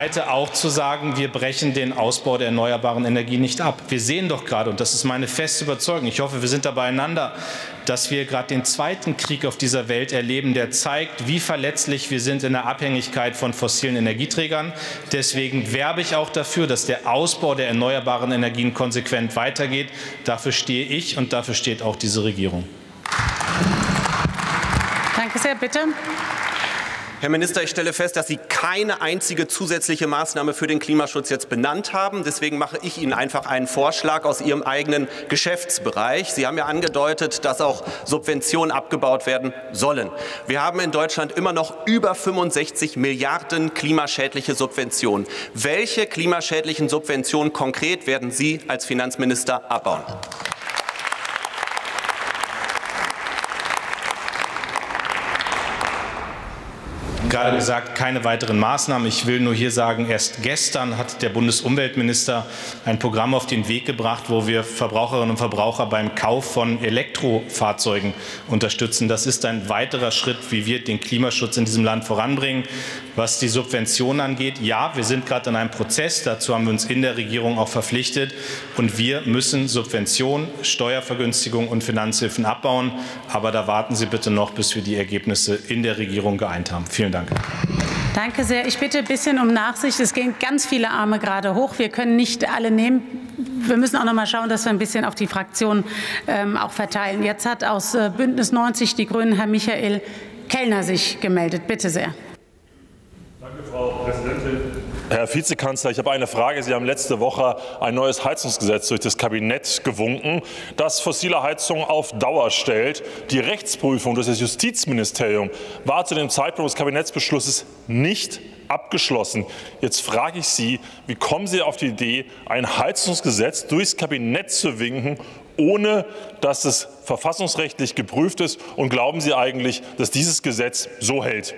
Auch zu sagen, wir brechen den Ausbau der erneuerbaren Energie nicht ab. Wir sehen doch gerade, und das ist meine feste Überzeugung, ich hoffe, wir sind da beieinander, dass wir gerade den zweiten Krieg auf dieser Welt erleben, der zeigt, wie verletzlich wir sind in der Abhängigkeit von fossilen Energieträgern. Deswegen werbe ich auch dafür, dass der Ausbau der erneuerbaren Energien konsequent weitergeht. Dafür stehe ich und dafür steht auch diese Regierung. Danke sehr. Bitte. Herr Minister, ich stelle fest, dass Sie keine einzige zusätzliche Maßnahme für den Klimaschutz jetzt benannt haben. Deswegen mache ich Ihnen einfach einen Vorschlag aus Ihrem eigenen Geschäftsbereich. Sie haben ja angedeutet, dass auch Subventionen abgebaut werden sollen. Wir haben in Deutschland immer noch über 65 Milliarden klimaschädliche Subventionen. Welche klimaschädlichen Subventionen konkret werden Sie als Finanzminister abbauen? Gerade gesagt, keine weiteren Maßnahmen. Ich will nur hier sagen, erst gestern hat der Bundesumweltminister ein Programm auf den Weg gebracht, wo wir Verbraucherinnen und Verbraucher beim Kauf von Elektrofahrzeugen unterstützen. Das ist ein weiterer Schritt, wie wir den Klimaschutz in diesem Land voranbringen. Was die Subventionen angeht, ja, wir sind gerade in einem Prozess. Dazu haben wir uns in der Regierung auch verpflichtet. Und wir müssen Subventionen, Steuervergünstigungen und Finanzhilfen abbauen. Aber da warten Sie bitte noch, bis wir die Ergebnisse in der Regierung geeint haben. Vielen Dank. Danke sehr. Ich bitte ein bisschen um Nachsicht. Es gehen ganz viele Arme gerade hoch. Wir können nicht alle nehmen. Wir müssen auch noch mal schauen, dass wir ein bisschen auf die Fraktionen auch verteilen. Jetzt hat aus Bündnis 90 Die Grünen Herr Michael Kellner sich gemeldet. Bitte sehr. Danke, Frau Präsidentin. Herr Vizekanzler, ich habe eine Frage. Sie haben letzte Woche ein neues Heizungsgesetz durch das Kabinett gewunken, das fossile Heizungen auf Dauer stellt. Die Rechtsprüfung durch das Justizministerium war zu dem Zeitpunkt des Kabinettsbeschlusses nicht abgeschlossen. Jetzt frage ich Sie, wie kommen Sie auf die Idee, ein Heizungsgesetz durchs Kabinett zu winken, ohne dass es verfassungsrechtlich geprüft ist? Und glauben Sie eigentlich, dass dieses Gesetz so hält?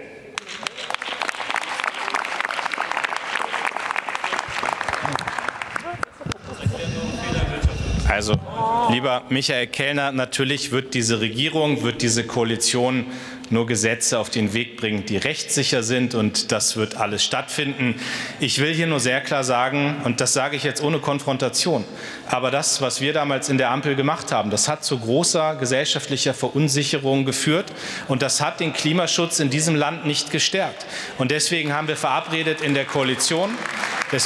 Also, lieber Michael Kellner, natürlich wird diese Regierung, wird diese Koalition nur Gesetze auf den Weg bringen, die rechtssicher sind, und das wird alles stattfinden. Ich will hier nur sehr klar sagen, und das sage ich jetzt ohne Konfrontation, aber das, was wir damals in der Ampel gemacht haben, das hat zu großer gesellschaftlicher Verunsicherung geführt, und das hat den Klimaschutz in diesem Land nicht gestärkt. Und deswegen haben wir verabredet in der Koalition, dass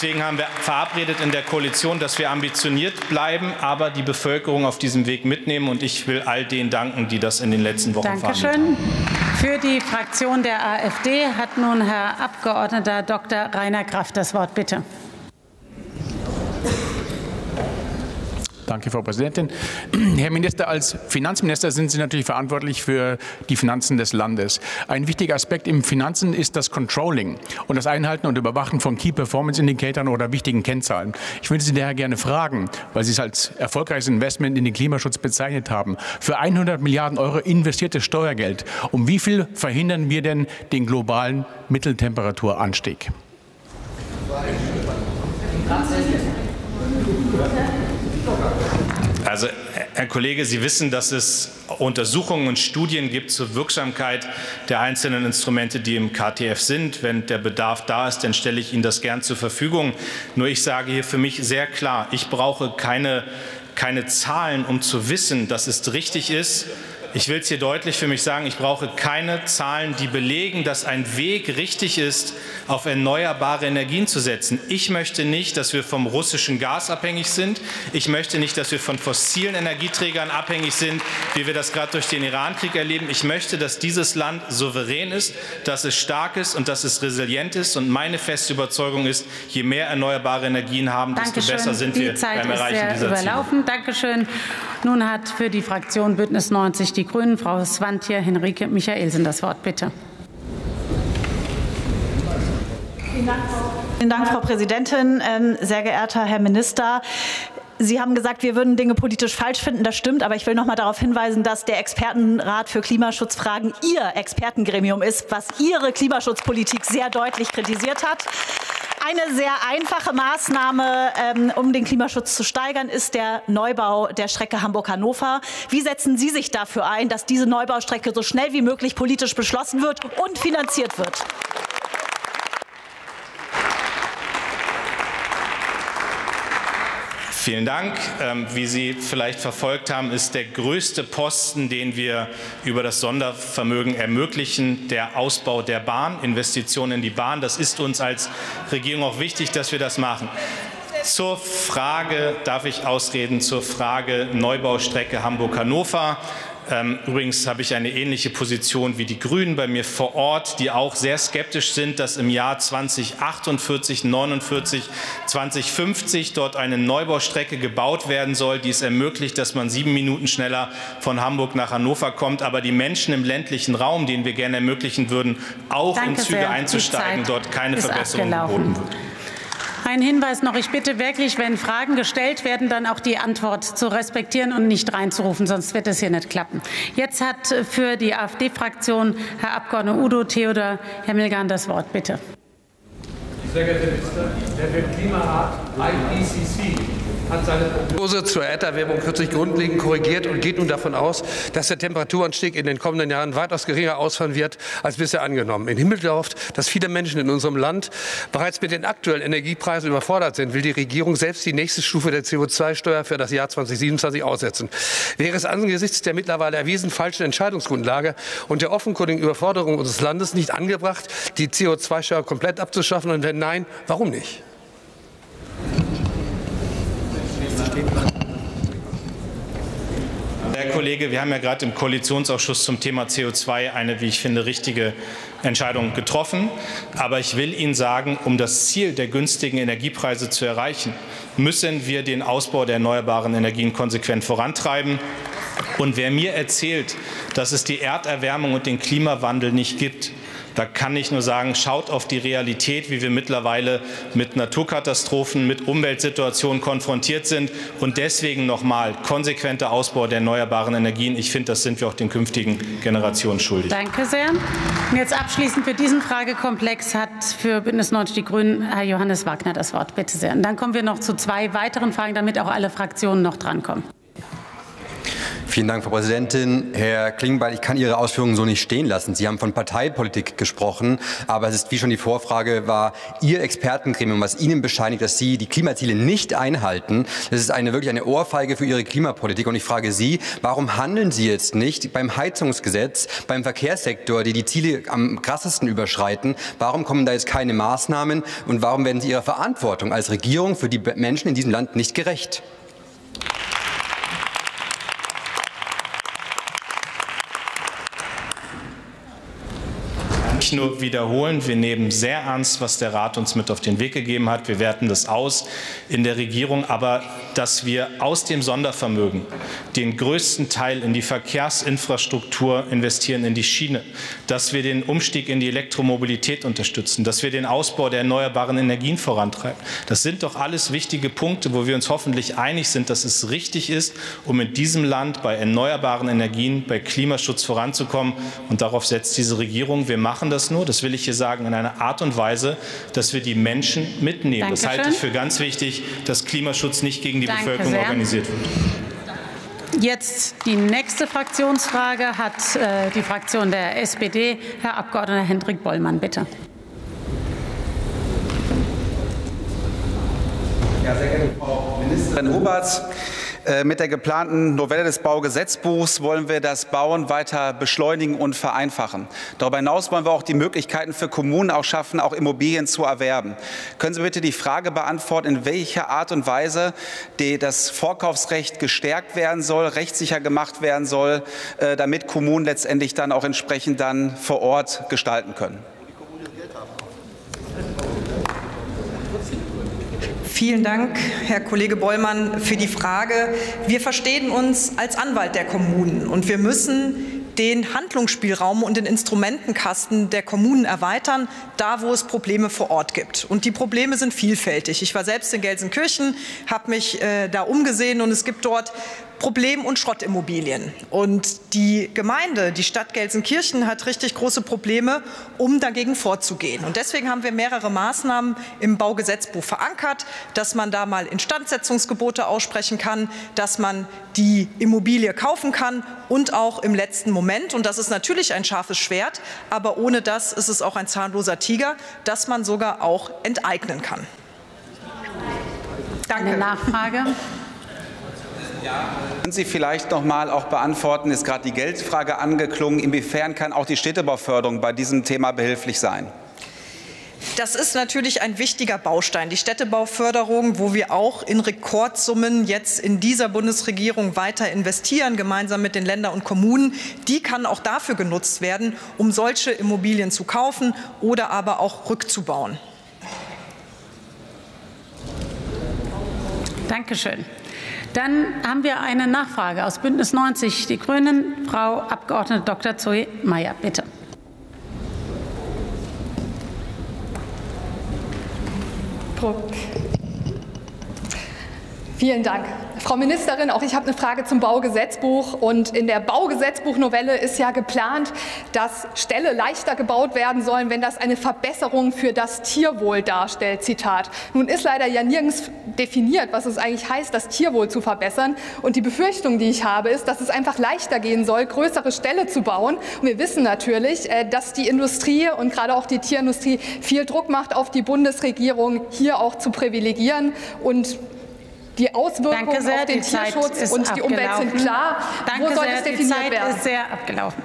wir ambitioniert bleiben, aber die Bevölkerung auf diesem Weg mitnehmen. Und ich will all denen danken, die das in den letzten Wochen verhandelt haben. Für die Fraktion der AfD hat nun Herr Abgeordneter Dr. Rainer Kraft das Wort. Bitte. Danke, Frau Präsidentin. Herr Minister, als Finanzminister sind Sie natürlich verantwortlich für die Finanzen des Landes. Ein wichtiger Aspekt im Finanzen ist das Controlling und das Einhalten und Überwachen von Key Performance Indicatoren oder wichtigen Kennzahlen. Ich würde Sie daher gerne fragen, weil Sie es als erfolgreiches Investment in den Klimaschutz bezeichnet haben, für 100 Milliarden Euro investiertes Steuergeld, um wie viel verhindern wir denn den globalen Mitteltemperaturanstieg? Also, Herr Kollege, Sie wissen, dass es Untersuchungen und Studien gibt zur Wirksamkeit der einzelnen Instrumente, die im KTF sind. Wenn der Bedarf da ist, dann stelle ich Ihnen das gern zur Verfügung. Nur ich sage hier für mich sehr klar, ich brauche keine Zahlen, um zu wissen, dass es richtig ist. Ich will es hier deutlich für mich sagen, ich brauche keine Zahlen, die belegen, dass ein Weg richtig ist, auf erneuerbare Energien zu setzen. Ich möchte nicht, dass wir vom russischen Gas abhängig sind. Ich möchte nicht, dass wir von fossilen Energieträgern abhängig sind, wie wir das gerade durch den Irankrieg erleben. Ich möchte, dass dieses Land souverän ist, dass es stark ist und dass es resilient ist. Und meine feste Überzeugung ist, je mehr erneuerbare Energien haben, desto besser sind wir beim Erreichen dieser Ziele. Dankeschön. Nun hat für die Fraktion Bündnis 90 Die Grünen Frau Svantje Henrike Michaelsen das Wort. Bitte. Vielen Dank, Frau Präsidentin. Sehr geehrter Herr Minister, Sie haben gesagt, wir würden Dinge politisch falsch finden. Das stimmt, aber ich will noch mal darauf hinweisen, dass der Expertenrat für Klimaschutzfragen Ihr Expertengremium ist, was Ihre Klimaschutzpolitik sehr deutlich kritisiert hat. Eine sehr einfache Maßnahme, um den Klimaschutz zu steigern, ist der Neubau der Strecke Hamburg-Hannover. Wie setzen Sie sich dafür ein, dass diese Neubaustrecke so schnell wie möglich politisch beschlossen wird und finanziert wird? Vielen Dank. Wie Sie vielleicht verfolgt haben, ist der größte Posten, den wir über das Sondervermögen ermöglichen, der Ausbau der Bahn, Investitionen in die Bahn. Das ist uns als Regierung auch wichtig, dass wir das machen. Zur Frage, darf ich ausreden, zur Frage Neubaustrecke Hamburg-Hannover. Übrigens habe ich eine ähnliche Position wie die Grünen bei mir vor Ort, die auch sehr skeptisch sind, dass im Jahr 2048, 49, 2050 dort eine Neubaustrecke gebaut werden soll, die es ermöglicht, dass man 7 Minuten schneller von Hamburg nach Hannover kommt. Aber die Menschen im ländlichen Raum, denen wir gerne ermöglichen würden, auch in Züge einzusteigen, dort keine Verbesserung geboten wird. Ein Hinweis noch, ich bitte wirklich, wenn Fragen gestellt werden, dann auch die Antwort zu respektieren und nicht reinzurufen, sonst wird es hier nicht klappen. Jetzt hat für die AfD-Fraktion Herr Abgeordneter Udo Theodor Herr Milgan das Wort, bitte. Sehr geehrter Herr Minister, der Klimarat IPCC hat seine Prognose zur Erderwärmung kürzlich grundlegend korrigiert und geht nun davon aus, dass der Temperaturanstieg in den kommenden Jahren weitaus geringer ausfallen wird als bisher angenommen. Im Hinblick darauf, dass viele Menschen in unserem Land bereits mit den aktuellen Energiepreisen überfordert sind, will die Regierung selbst die nächste Stufe der CO2-Steuer für das Jahr 2027 aussetzen. Wäre es angesichts der mittlerweile erwiesen falschen Entscheidungsgrundlage und der offenkundigen Überforderung unseres Landes nicht angebracht, die CO2-Steuer komplett abzuschaffen? Und wenn nein, warum nicht? Herr Kollege, wir haben ja gerade im Koalitionsausschuss zum Thema CO2 eine, wie ich finde, richtige Entscheidung getroffen. Aber ich will Ihnen sagen, um das Ziel der günstigen Energiepreise zu erreichen, müssen wir den Ausbau der erneuerbaren Energien konsequent vorantreiben. Und wer mir erzählt, dass es die Erderwärmung und den Klimawandel nicht gibt, da kann ich nur sagen, schaut auf die Realität, wie wir mittlerweile mit Naturkatastrophen, mit Umweltsituationen konfrontiert sind. Und deswegen nochmal konsequenter Ausbau der erneuerbaren Energien. Ich finde, das sind wir auch den künftigen Generationen schuldig. Danke sehr. Und jetzt abschließend für diesen Fragekomplex hat für Bündnis 90 Die Grünen Herr Johannes Wagner das Wort. Bitte sehr. Und dann kommen wir noch zu 2 weiteren Fragen, damit auch alle Fraktionen noch drankommen. Vielen Dank, Frau Präsidentin. Herr Klingbeil, ich kann Ihre Ausführungen so nicht stehen lassen. Sie haben von Parteipolitik gesprochen, aber es ist, wie schon die Vorfrage war, Ihr Expertengremium, was Ihnen bescheinigt, dass Sie die Klimaziele nicht einhalten. Das ist wirklich eine Ohrfeige für Ihre Klimapolitik. Und ich frage Sie, warum handeln Sie jetzt nicht beim Heizungsgesetz, beim Verkehrssektor, die die Ziele am krassesten überschreiten? Warum kommen da jetzt keine Maßnahmen? Und warum werden Sie Ihrer Verantwortung als Regierung für die Menschen in diesem Land nicht gerecht? Nicht nur wiederholen, wir nehmen sehr ernst, was der Rat uns mit auf den Weg gegeben hat. Wir werten das aus in der Regierung, aber dass wir aus dem Sondervermögen den größten Teil in die Verkehrsinfrastruktur investieren, in die Schiene, dass wir den Umstieg in die Elektromobilität unterstützen, dass wir den Ausbau der erneuerbaren Energien vorantreiben. Das sind doch alles wichtige Punkte, wo wir uns hoffentlich einig sind, dass es richtig ist, um in diesem Land bei erneuerbaren Energien, bei Klimaschutz voranzukommen. Und darauf setzt diese Regierung. Wir machen das nur, das will ich hier sagen, in einer Art und Weise, dass wir die Menschen mitnehmen. Dankeschön. Das halte ich für ganz wichtig, dass Klimaschutz nicht gegen die Bevölkerung organisiert wird. Jetzt die nächste Fraktionsfrage hat die Fraktion der SPD. Herr Abgeordneter Hendrik Bollmann, bitte. Ja, sehr geehrte Frau Ministerin Huberts. Mit der geplanten Novelle des Baugesetzbuchs wollen wir das Bauen weiter beschleunigen und vereinfachen. Darüber hinaus wollen wir auch die Möglichkeiten für Kommunen auch schaffen, auch Immobilien zu erwerben. Können Sie bitte die Frage beantworten, in welcher Art und Weise das Vorkaufsrecht gestärkt werden soll, rechtssicher gemacht werden soll, damit Kommunen letztendlich dann auch entsprechend dann vor Ort gestalten können? Vielen Dank, Herr Kollege Bollmann, für die Frage. Wir verstehen uns als Anwalt der Kommunen und wir müssen den Handlungsspielraum und den Instrumentenkasten der Kommunen erweitern, da wo es Probleme vor Ort gibt. Und die Probleme sind vielfältig. Ich war selbst in Gelsenkirchen, habe mich da umgesehen und es gibt dort Problem- und Schrottimmobilien. Und die Gemeinde, die Stadt Gelsenkirchen, hat richtig große Probleme, um dagegen vorzugehen. Und deswegen haben wir mehrere Maßnahmen im Baugesetzbuch verankert, dass man da mal Instandsetzungsgebote aussprechen kann, dass man die Immobilie kaufen kann und auch im letzten Moment, und das ist natürlich ein scharfes Schwert, aber ohne das ist es auch ein zahnloser Tiger, dass man sogar auch enteignen kann. Danke. Eine Nachfrage. Können Sie vielleicht noch mal auch beantworten, ist gerade die Geldfrage angeklungen, inwiefern kann auch die Städtebauförderung bei diesem Thema behilflich sein? Das ist natürlich ein wichtiger Baustein, die Städtebauförderung, wo wir auch in Rekordsummen jetzt in dieser Bundesregierung weiter investieren, gemeinsam mit den Ländern und Kommunen. Die kann auch dafür genutzt werden, um solche Immobilien zu kaufen oder aber auch rückzubauen. Dankeschön. Dann haben wir eine Nachfrage aus Bündnis 90 Die Grünen. Frau Abgeordnete Dr. Zoe Mayer, bitte. Vielen Dank. Frau Ministerin, auch ich habe eine Frage zum Baugesetzbuch. Und in der Baugesetzbuchnovelle ist ja geplant, dass Ställe leichter gebaut werden sollen, wenn das eine Verbesserung für das Tierwohl darstellt. Zitat. Nun ist leider ja nirgends definiert, was es eigentlich heißt, das Tierwohl zu verbessern. Und die Befürchtung, die ich habe, ist, dass es einfach leichter gehen soll, größere Ställe zu bauen. Und wir wissen natürlich, dass die Industrie und gerade auch die Tierindustrie viel Druck macht auf die Bundesregierung, hier auch zu privilegieren. Und die Auswirkungen auf den Tierschutz und die Umwelt sind klar. Wo soll das definiert werden? Die Zeit ist sehr abgelaufen.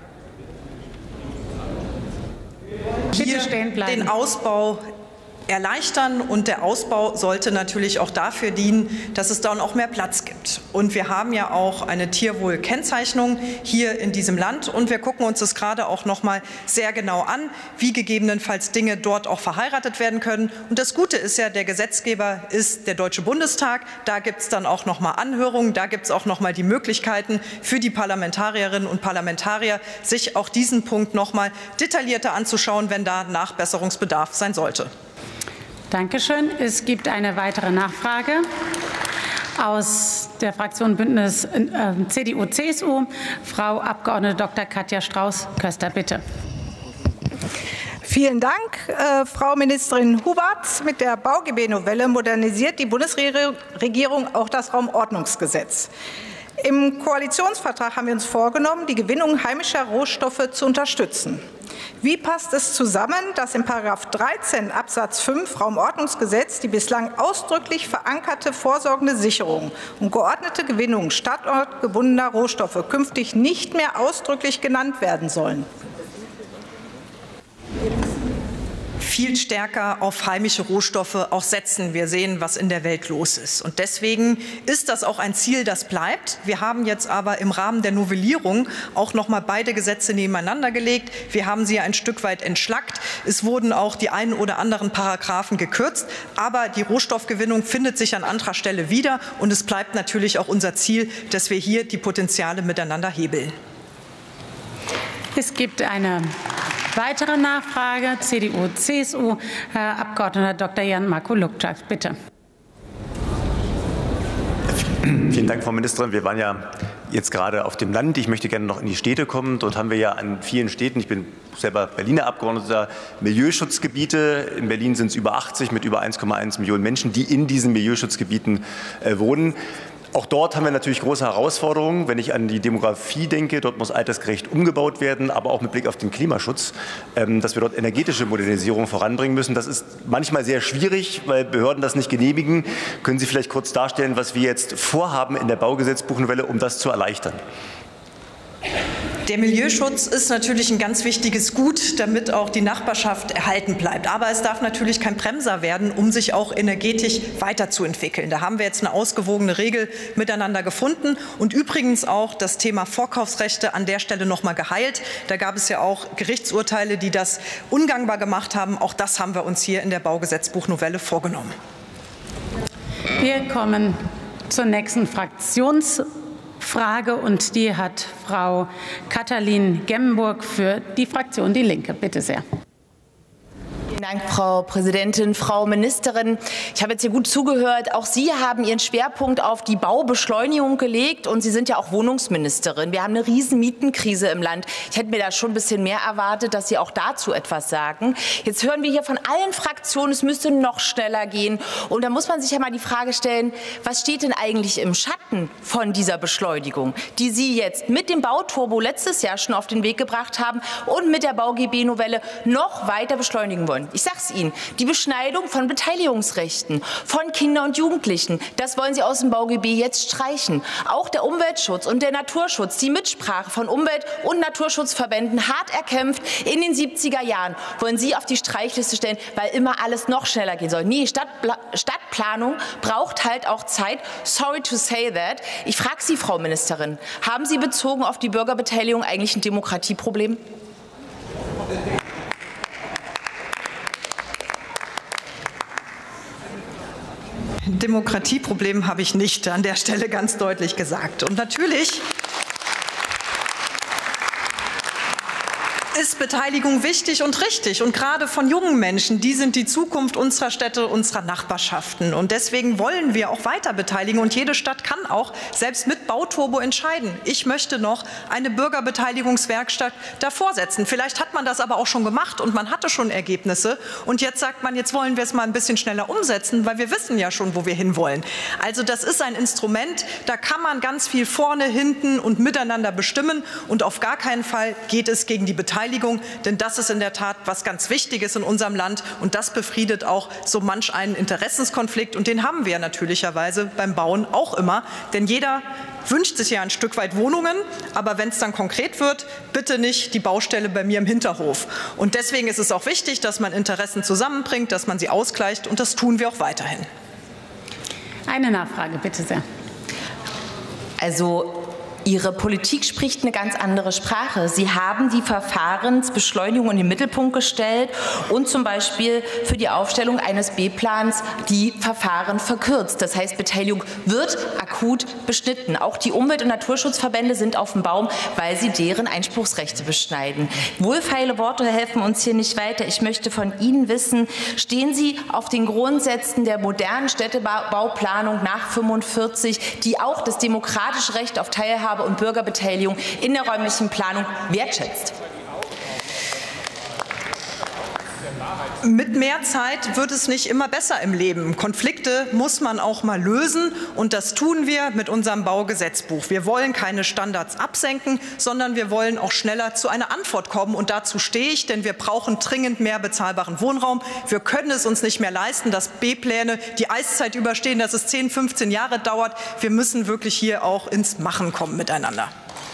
Bitte stehen bleiben. Den Ausbau erleichtern, und der Ausbau sollte natürlich auch dafür dienen, dass es dann auch mehr Platz gibt. Und wir haben ja auch eine Tierwohlkennzeichnung hier in diesem Land, und wir gucken uns das gerade auch noch mal sehr genau an, wie gegebenenfalls Dinge dort auch verheiratet werden können. Und das Gute ist ja, der Gesetzgeber ist der Deutsche Bundestag. Da gibt es dann auch noch mal Anhörungen, da gibt es auch noch mal die Möglichkeiten für die Parlamentarierinnen und Parlamentarier, sich auch diesen Punkt noch mal detaillierter anzuschauen, wenn da Nachbesserungsbedarf sein sollte. Dankeschön. Es gibt eine weitere Nachfrage aus der Fraktion Bündnis CDU-CSU. Frau Abgeordnete Dr. Katja Strauß-Köster, bitte. Vielen Dank, Frau Ministerin Huberts. Mit der BauGB-Novelle modernisiert die Bundesregierung auch das Raumordnungsgesetz. Im Koalitionsvertrag haben wir uns vorgenommen, die Gewinnung heimischer Rohstoffe zu unterstützen. Wie passt es zusammen, dass in § 13 Absatz 5 Raumordnungsgesetz die bislang ausdrücklich verankerte vorsorgende Sicherung und geordnete Gewinnung standortgebundener Rohstoffe künftig nicht mehr ausdrücklich genannt werden sollen? Viel stärker auf heimische Rohstoffe auch setzen. Wir sehen, was in der Welt los ist. Und deswegen ist das auch ein Ziel, das bleibt. Wir haben jetzt aber im Rahmen der Novellierung auch noch mal beide Gesetze nebeneinander gelegt. Wir haben sie ein Stück weit entschlackt. Es wurden auch die einen oder anderen Paragraphen gekürzt. Aber die Rohstoffgewinnung findet sich an anderer Stelle wieder. Und es bleibt natürlich auch unser Ziel, dass wir hier die Potenziale miteinander hebeln. Es gibt eine weitere Nachfrage, CDU-CSU, Herr Abgeordneter Dr. Jan-Marco Lukczak, bitte. Vielen Dank, Frau Ministerin. Wir waren ja jetzt gerade auf dem Land. Ich möchte gerne noch in die Städte kommen. Dort haben wir ja an vielen Städten, ich bin selber Berliner Abgeordneter, Milieuschutzgebiete. In Berlin sind es über 80 mit über 1,1 Millionen Menschen, die in diesen Milieuschutzgebieten wohnen. Auch dort haben wir natürlich große Herausforderungen. Wenn ich an die Demografie denke, dort muss altersgerecht umgebaut werden, aber auch mit Blick auf den Klimaschutz, dass wir dort energetische Modernisierung voranbringen müssen. Das ist manchmal sehr schwierig, weil Behörden das nicht genehmigen. Können Sie vielleicht kurz darstellen, was wir jetzt vorhaben in der Baugesetzbuchnovelle, um das zu erleichtern? Der Milieuschutz ist natürlich ein ganz wichtiges Gut, damit auch die Nachbarschaft erhalten bleibt. Aber es darf natürlich kein Bremser werden, um sich auch energetisch weiterzuentwickeln. Da haben wir jetzt eine ausgewogene Regel miteinander gefunden und übrigens auch das Thema Vorkaufsrechte an der Stelle noch mal geheilt. Da gab es ja auch Gerichtsurteile, die das ungangbar gemacht haben. Auch das haben wir uns hier in der Baugesetzbuchnovelle vorgenommen. Wir kommen zur nächsten Fraktionsfrage, und die hat Frau Katalin Gemmenburg für die Fraktion Die Linke. Bitte sehr. Vielen Dank, Frau Präsidentin, Frau Ministerin. Ich habe jetzt hier gut zugehört. Auch Sie haben Ihren Schwerpunkt auf die Baubeschleunigung gelegt, und Sie sind ja auch Wohnungsministerin. Wir haben eine riesen Mietenkrise im Land. Ich hätte mir da schon ein bisschen mehr erwartet, dass Sie auch dazu etwas sagen. Jetzt hören wir hier von allen Fraktionen, es müsste noch schneller gehen. Und da muss man sich ja mal die Frage stellen, was steht denn eigentlich im Schatten von dieser Beschleunigung, die Sie jetzt mit dem Bauturbo letztes Jahr schon auf den Weg gebracht haben und mit der BauGB-Novelle noch weiter beschleunigen wollen? Ich sage es Ihnen, die Beschneidung von Beteiligungsrechten von Kindern und Jugendlichen, das wollen Sie aus dem BauGB jetzt streichen. Auch der Umweltschutz und der Naturschutz, die Mitsprache von Umwelt- und Naturschutzverbänden, hart erkämpft in den 70er Jahren, wollen Sie auf die Streichliste stellen, weil immer alles noch schneller gehen soll. Nee, Stadtplanung braucht halt auch Zeit. Sorry to say that. Ich frage Sie, Frau Ministerin, haben Sie bezogen auf die Bürgerbeteiligung eigentlich ein Demokratieproblem? Demokratieproblem habe ich nicht, an der Stelle ganz deutlich gesagt. Und natürlich ist Beteiligung wichtig und richtig. Und gerade von jungen Menschen, die sind die Zukunft unserer Städte, unserer Nachbarschaften. Und deswegen wollen wir auch weiter beteiligen. Und jede Stadt kann auch selbst mit Bauturbo entscheiden. Ich möchte noch eine Bürgerbeteiligungswerkstatt davor setzen. Vielleicht hat man das aber auch schon gemacht und man hatte schon Ergebnisse. Und jetzt sagt man, jetzt wollen wir es mal ein bisschen schneller umsetzen, weil wir wissen ja schon, wo wir hinwollen. Also das ist ein Instrument, da kann man ganz viel vorne, hinten und miteinander bestimmen. Und auf gar keinen Fall geht es gegen die Beteiligung. Denn das ist in der Tat was ganz Wichtiges in unserem Land und das befriedet auch so manch einen Interessenskonflikt und den haben wir natürlicherweise beim Bauen auch immer, denn jeder wünscht sich ja ein Stück weit Wohnungen, aber wenn es dann konkret wird, bitte nicht die Baustelle bei mir im Hinterhof. Und deswegen ist es auch wichtig, dass man Interessen zusammenbringt, dass man sie ausgleicht und das tun wir auch weiterhin. Eine Nachfrage, bitte sehr. Also Ihre Politik spricht eine ganz andere Sprache. Sie haben die Verfahrensbeschleunigung in den Mittelpunkt gestellt und zum Beispiel für die Aufstellung eines B-Plans die Verfahren verkürzt. Das heißt, Beteiligung wird akut beschnitten. Auch die Umwelt- und Naturschutzverbände sind auf dem Baum, weil sie deren Einspruchsrechte beschneiden. Wohlfeile Worte helfen uns hier nicht weiter. Ich möchte von Ihnen wissen, stehen Sie auf den Grundsätzen der modernen Städtebauplanung nach 45, die auch das demokratische Recht auf Teilhabe und Bürgerbeteiligung in der räumlichen Planung wertschätzt? Mit mehr Zeit wird es nicht immer besser im Leben. Konflikte muss man auch mal lösen und das tun wir mit unserem Baugesetzbuch. Wir wollen keine Standards absenken, sondern wir wollen auch schneller zu einer Antwort kommen und dazu stehe ich, denn wir brauchen dringend mehr bezahlbaren Wohnraum. Wir können es uns nicht mehr leisten, dass B-Pläne die Eiszeit überstehen, dass es 10, 15 Jahre dauert. Wir müssen wirklich hier auch ins Machen kommen miteinander.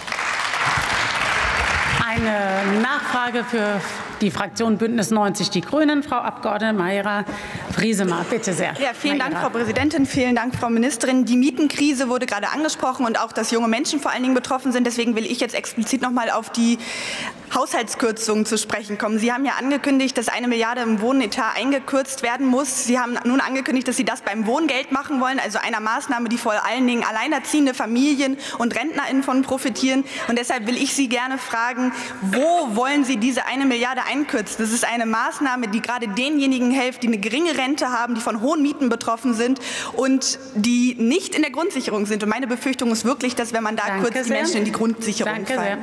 Eine Nachfrage für die Fraktion Bündnis 90 Die Grünen, Frau Abgeordnete Mayra Friesemark. Bitte sehr. Ja, vielen Dank, Frau Präsidentin. Vielen Dank, Frau Ministerin. Die Mietenkrise wurde gerade angesprochen und auch, dass junge Menschen vor allen Dingen betroffen sind. Deswegen will ich jetzt explizit noch mal auf die Haushaltskürzungen zu sprechen kommen. Sie haben ja angekündigt, dass 1 Milliarde im Wohnetat eingekürzt werden muss. Sie haben nun angekündigt, dass Sie das beim Wohngeld machen wollen, also einer Maßnahme, die vor allen Dingen alleinerziehende Familien und RentnerInnen von profitieren. Und deshalb will ich Sie gerne fragen, wo wollen Sie diese 1 Milliarde einkürzen? Das ist eine Maßnahme, die gerade denjenigen hilft, die eine geringe Rente haben, die von hohen Mieten betroffen sind und die nicht in der Grundsicherung sind. Und meine Befürchtung ist wirklich, dass wenn man da kürzt, die Menschen in die Grundsicherung fallen.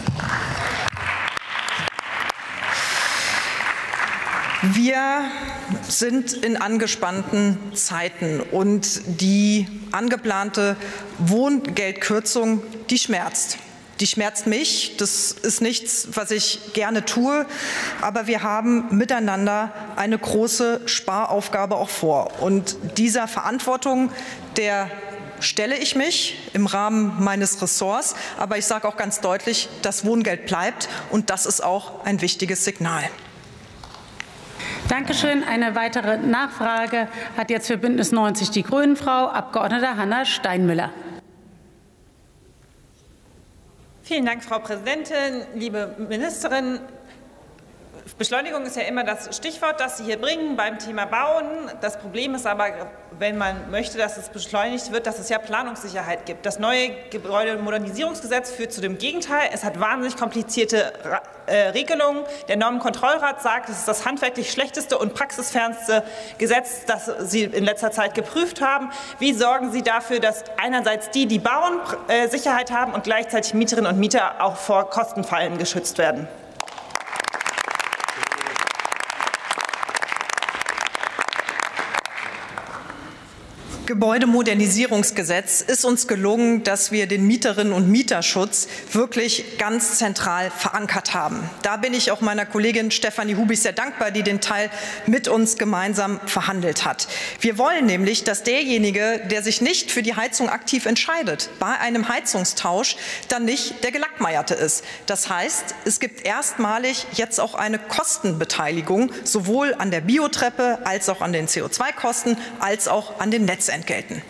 Wir sind in angespannten Zeiten und die angeplante Wohngeldkürzung, die schmerzt. Die schmerzt mich. Das ist nichts, was ich gerne tue. Aber wir haben miteinander eine große Sparaufgabe auch vor. Und dieser Verantwortung, der stelle ich mich im Rahmen meines Ressorts. Aber ich sage auch ganz deutlich, das Wohngeld bleibt. Und das ist auch ein wichtiges Signal. Dankeschön. Eine weitere Nachfrage hat jetzt für Bündnis 90 Die Grünen Frau Abgeordnete Hanna Steinmüller. Vielen Dank, Frau Präsidentin, liebe Ministerin. Beschleunigung ist ja immer das Stichwort, das Sie hier bringen beim Thema Bauen. Das Problem ist aber, wenn man möchte, dass es beschleunigt wird, dass es ja Planungssicherheit gibt. Das neue Gebäudemodernisierungsgesetz führt zu dem Gegenteil. Es hat wahnsinnig komplizierte Regelungen. Der Normenkontrollrat sagt, es ist das handwerklich schlechteste und praxisfernste Gesetz, das Sie in letzter Zeit geprüft haben. Wie sorgen Sie dafür, dass einerseits die bauen, Sicherheit haben und gleichzeitig Mieterinnen und Mieter auch vor Kostenfallen geschützt werden? Gebäudemodernisierungsgesetz ist uns gelungen, dass wir den Mieterinnen- und Mieterschutz wirklich ganz zentral verankert haben. Da bin ich auch meiner Kollegin Stefanie Hubig sehr dankbar, die den Teil mit uns gemeinsam verhandelt hat. Wir wollen nämlich, dass derjenige, der sich nicht für die Heizung aktiv entscheidet, bei einem Heizungstausch dann nicht der Gelackmeierte ist. Das heißt, es gibt erstmalig jetzt auch eine Kostenbeteiligung, sowohl an der Biotreppe als auch an den CO2-Kosten, als auch an den Netzentgelten.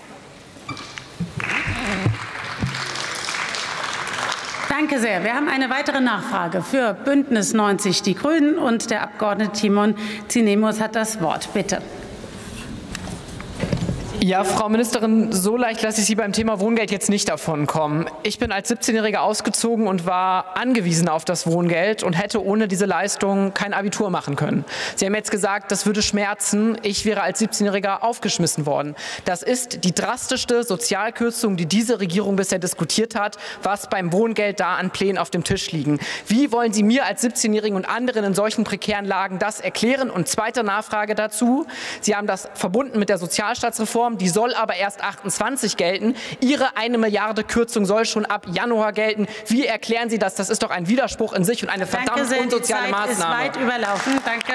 Danke sehr. Wir haben eine weitere Nachfrage für Bündnis 90 Die Grünen und der Abgeordnete Timon Zinemus hat das Wort. Bitte. Ja, Frau Ministerin, so leicht lasse ich Sie beim Thema Wohngeld jetzt nicht davon kommen. Ich bin als 17-Jähriger ausgezogen und war angewiesen auf das Wohngeld und hätte ohne diese Leistung kein Abitur machen können. Sie haben jetzt gesagt, das würde schmerzen. Ich wäre als 17-Jähriger aufgeschmissen worden. Das ist die drastischste Sozialkürzung, die diese Regierung bisher diskutiert hat, was beim Wohngeld da an Plänen auf dem Tisch liegen. Wie wollen Sie mir als 17-Jährigen und anderen in solchen prekären Lagen das erklären? Und zweite Nachfrage dazu. Sie haben das verbunden mit der Sozialstaatsreform. Die soll aber erst 28 gelten. Ihre 1 Milliarde Kürzung soll schon ab Januar gelten. Wie erklären Sie das? Das ist doch ein Widerspruch in sich und eine verdammt unsoziale Maßnahme. Die Zeit ist weit überlaufen. Danke.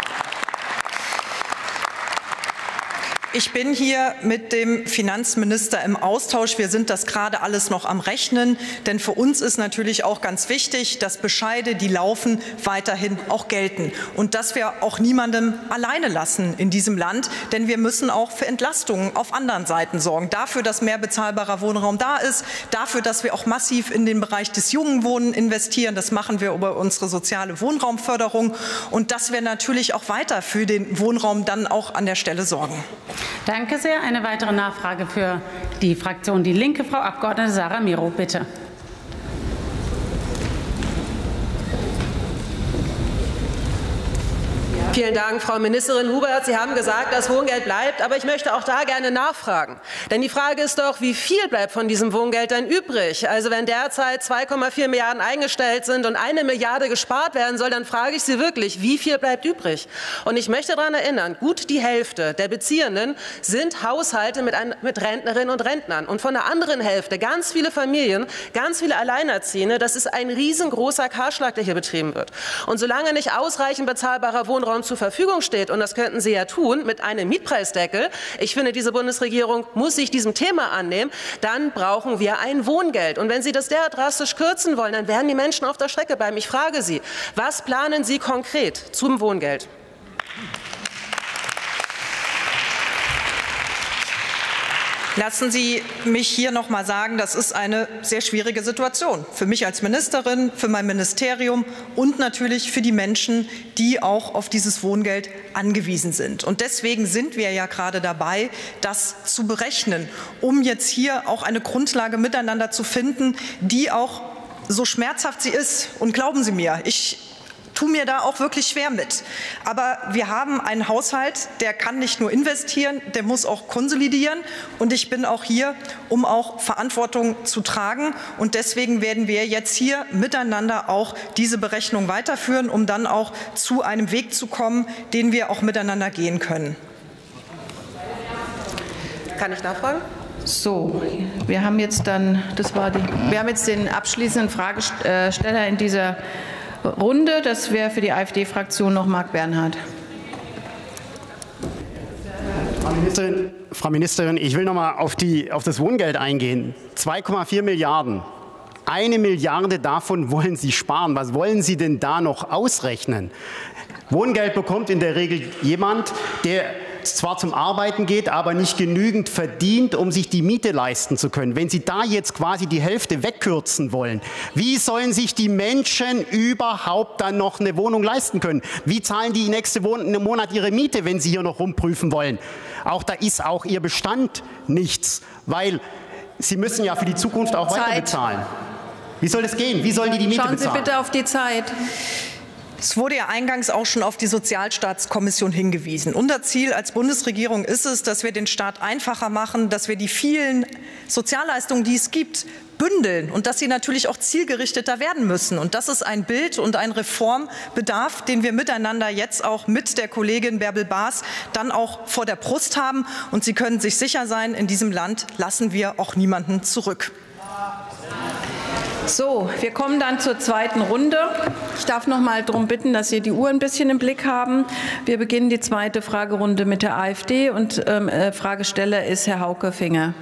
Ich bin hier mit dem Finanzminister im Austausch. Wir sind das gerade alles noch am Rechnen. Denn für uns ist natürlich auch ganz wichtig, dass Bescheide, die laufen, weiterhin auch gelten. Und dass wir auch niemandem alleine lassen in diesem Land. Denn wir müssen auch für Entlastungen auf anderen Seiten sorgen. Dafür, dass mehr bezahlbarer Wohnraum da ist. Dafür, dass wir auch massiv in den Bereich des jungen Wohnens investieren. Das machen wir über unsere soziale Wohnraumförderung. Und dass wir natürlich auch weiter für den Wohnraum dann auch an der Stelle sorgen. Danke sehr. Eine weitere Nachfrage für die Fraktion Die Linke. Frau Abgeordnete Sarah Miro, bitte. Vielen Dank, Frau Ministerin Hubert. Sie haben gesagt, das Wohngeld bleibt, aber ich möchte auch da gerne nachfragen. Denn die Frage ist doch, wie viel bleibt von diesem Wohngeld denn übrig? Also wenn derzeit 2,4 Milliarden eingestellt sind und 1 Milliarde gespart werden soll, dann frage ich Sie wirklich, wie viel bleibt übrig? Und ich möchte daran erinnern, gut die Hälfte der Beziehenden sind Haushalte mit Rentnerinnen und Rentnern. Und von der anderen Hälfte ganz viele Familien, ganz viele Alleinerziehende. Das ist ein riesengroßer Kahlschlag, der hier betrieben wird. Und solange nicht ausreichend bezahlbarer Wohnraum zur Verfügung steht, und das könnten Sie ja tun mit einem Mietpreisdeckel, ich finde, diese Bundesregierung muss sich diesem Thema annehmen, dann brauchen wir ein Wohngeld. Und wenn Sie das derart drastisch kürzen wollen, dann werden die Menschen auf der Strecke bleiben. Ich frage Sie, was planen Sie konkret zum Wohngeld? Lassen Sie mich hier noch mal sagen, das ist eine sehr schwierige Situation für mich als Ministerin, für mein Ministerium und natürlich für die Menschen, die auch auf dieses Wohngeld angewiesen sind. Und deswegen sind wir ja gerade dabei, das zu berechnen, um jetzt hier auch eine Grundlage miteinander zu finden, die auch so schmerzhaft sie ist. Und glauben Sie mir, ich tue mir da auch wirklich schwer mit. Aber wir haben einen Haushalt, der kann nicht nur investieren, der muss auch konsolidieren. Und ich bin auch hier, um auch Verantwortung zu tragen. Und deswegen werden wir jetzt hier miteinander auch diese Berechnung weiterführen, um dann auch zu einem Weg zu kommen, den wir auch miteinander gehen können. Kann ich nachfragen? So, wir haben jetzt den abschließenden Fragesteller in dieser Runde. Das wäre für die AfD-Fraktion noch Marc Bernhard. Frau Ministerin, ich will noch mal auf das Wohngeld eingehen. 2,4 Milliarden. 1 Milliarde davon wollen Sie sparen. Was wollen Sie denn da noch ausrechnen? Wohngeld bekommt in der Regel jemand, der zwar zum Arbeiten geht, aber nicht genügend verdient, um sich die Miete leisten zu können. Wenn Sie da jetzt quasi die Hälfte wegkürzen wollen, wie sollen sich die Menschen überhaupt dann noch eine Wohnung leisten können? Wie zahlen die nächsten Monat ihre Miete, wenn sie hier noch rumprüfen wollen? Auch da ist auch ihr Bestand nichts, weil sie müssen ja für die Zukunft auch weiter bezahlen. Wie soll das gehen? Wie sollen die Miete bezahlen? Schauen Sie bitte auf die Zeit. Es wurde ja eingangs auch schon auf die Sozialstaatskommission hingewiesen. Unser Ziel als Bundesregierung ist es, dass wir den Staat einfacher machen, dass wir die vielen Sozialleistungen, die es gibt, bündeln und dass sie natürlich auch zielgerichteter werden müssen. Und das ist ein Bild und ein Reformbedarf, den wir miteinander jetzt auch mit der Kollegin Bärbel Baas dann auch vor der Brust haben. Und Sie können sich sicher sein, in diesem Land lassen wir auch niemanden zurück. So, wir kommen dann zur zweiten Runde. Ich darf noch mal darum bitten, dass Sie die Uhr ein bisschen im Blick haben. Wir beginnen die zweite Fragerunde mit der AfD und Fragesteller ist Herr Hauke Finger.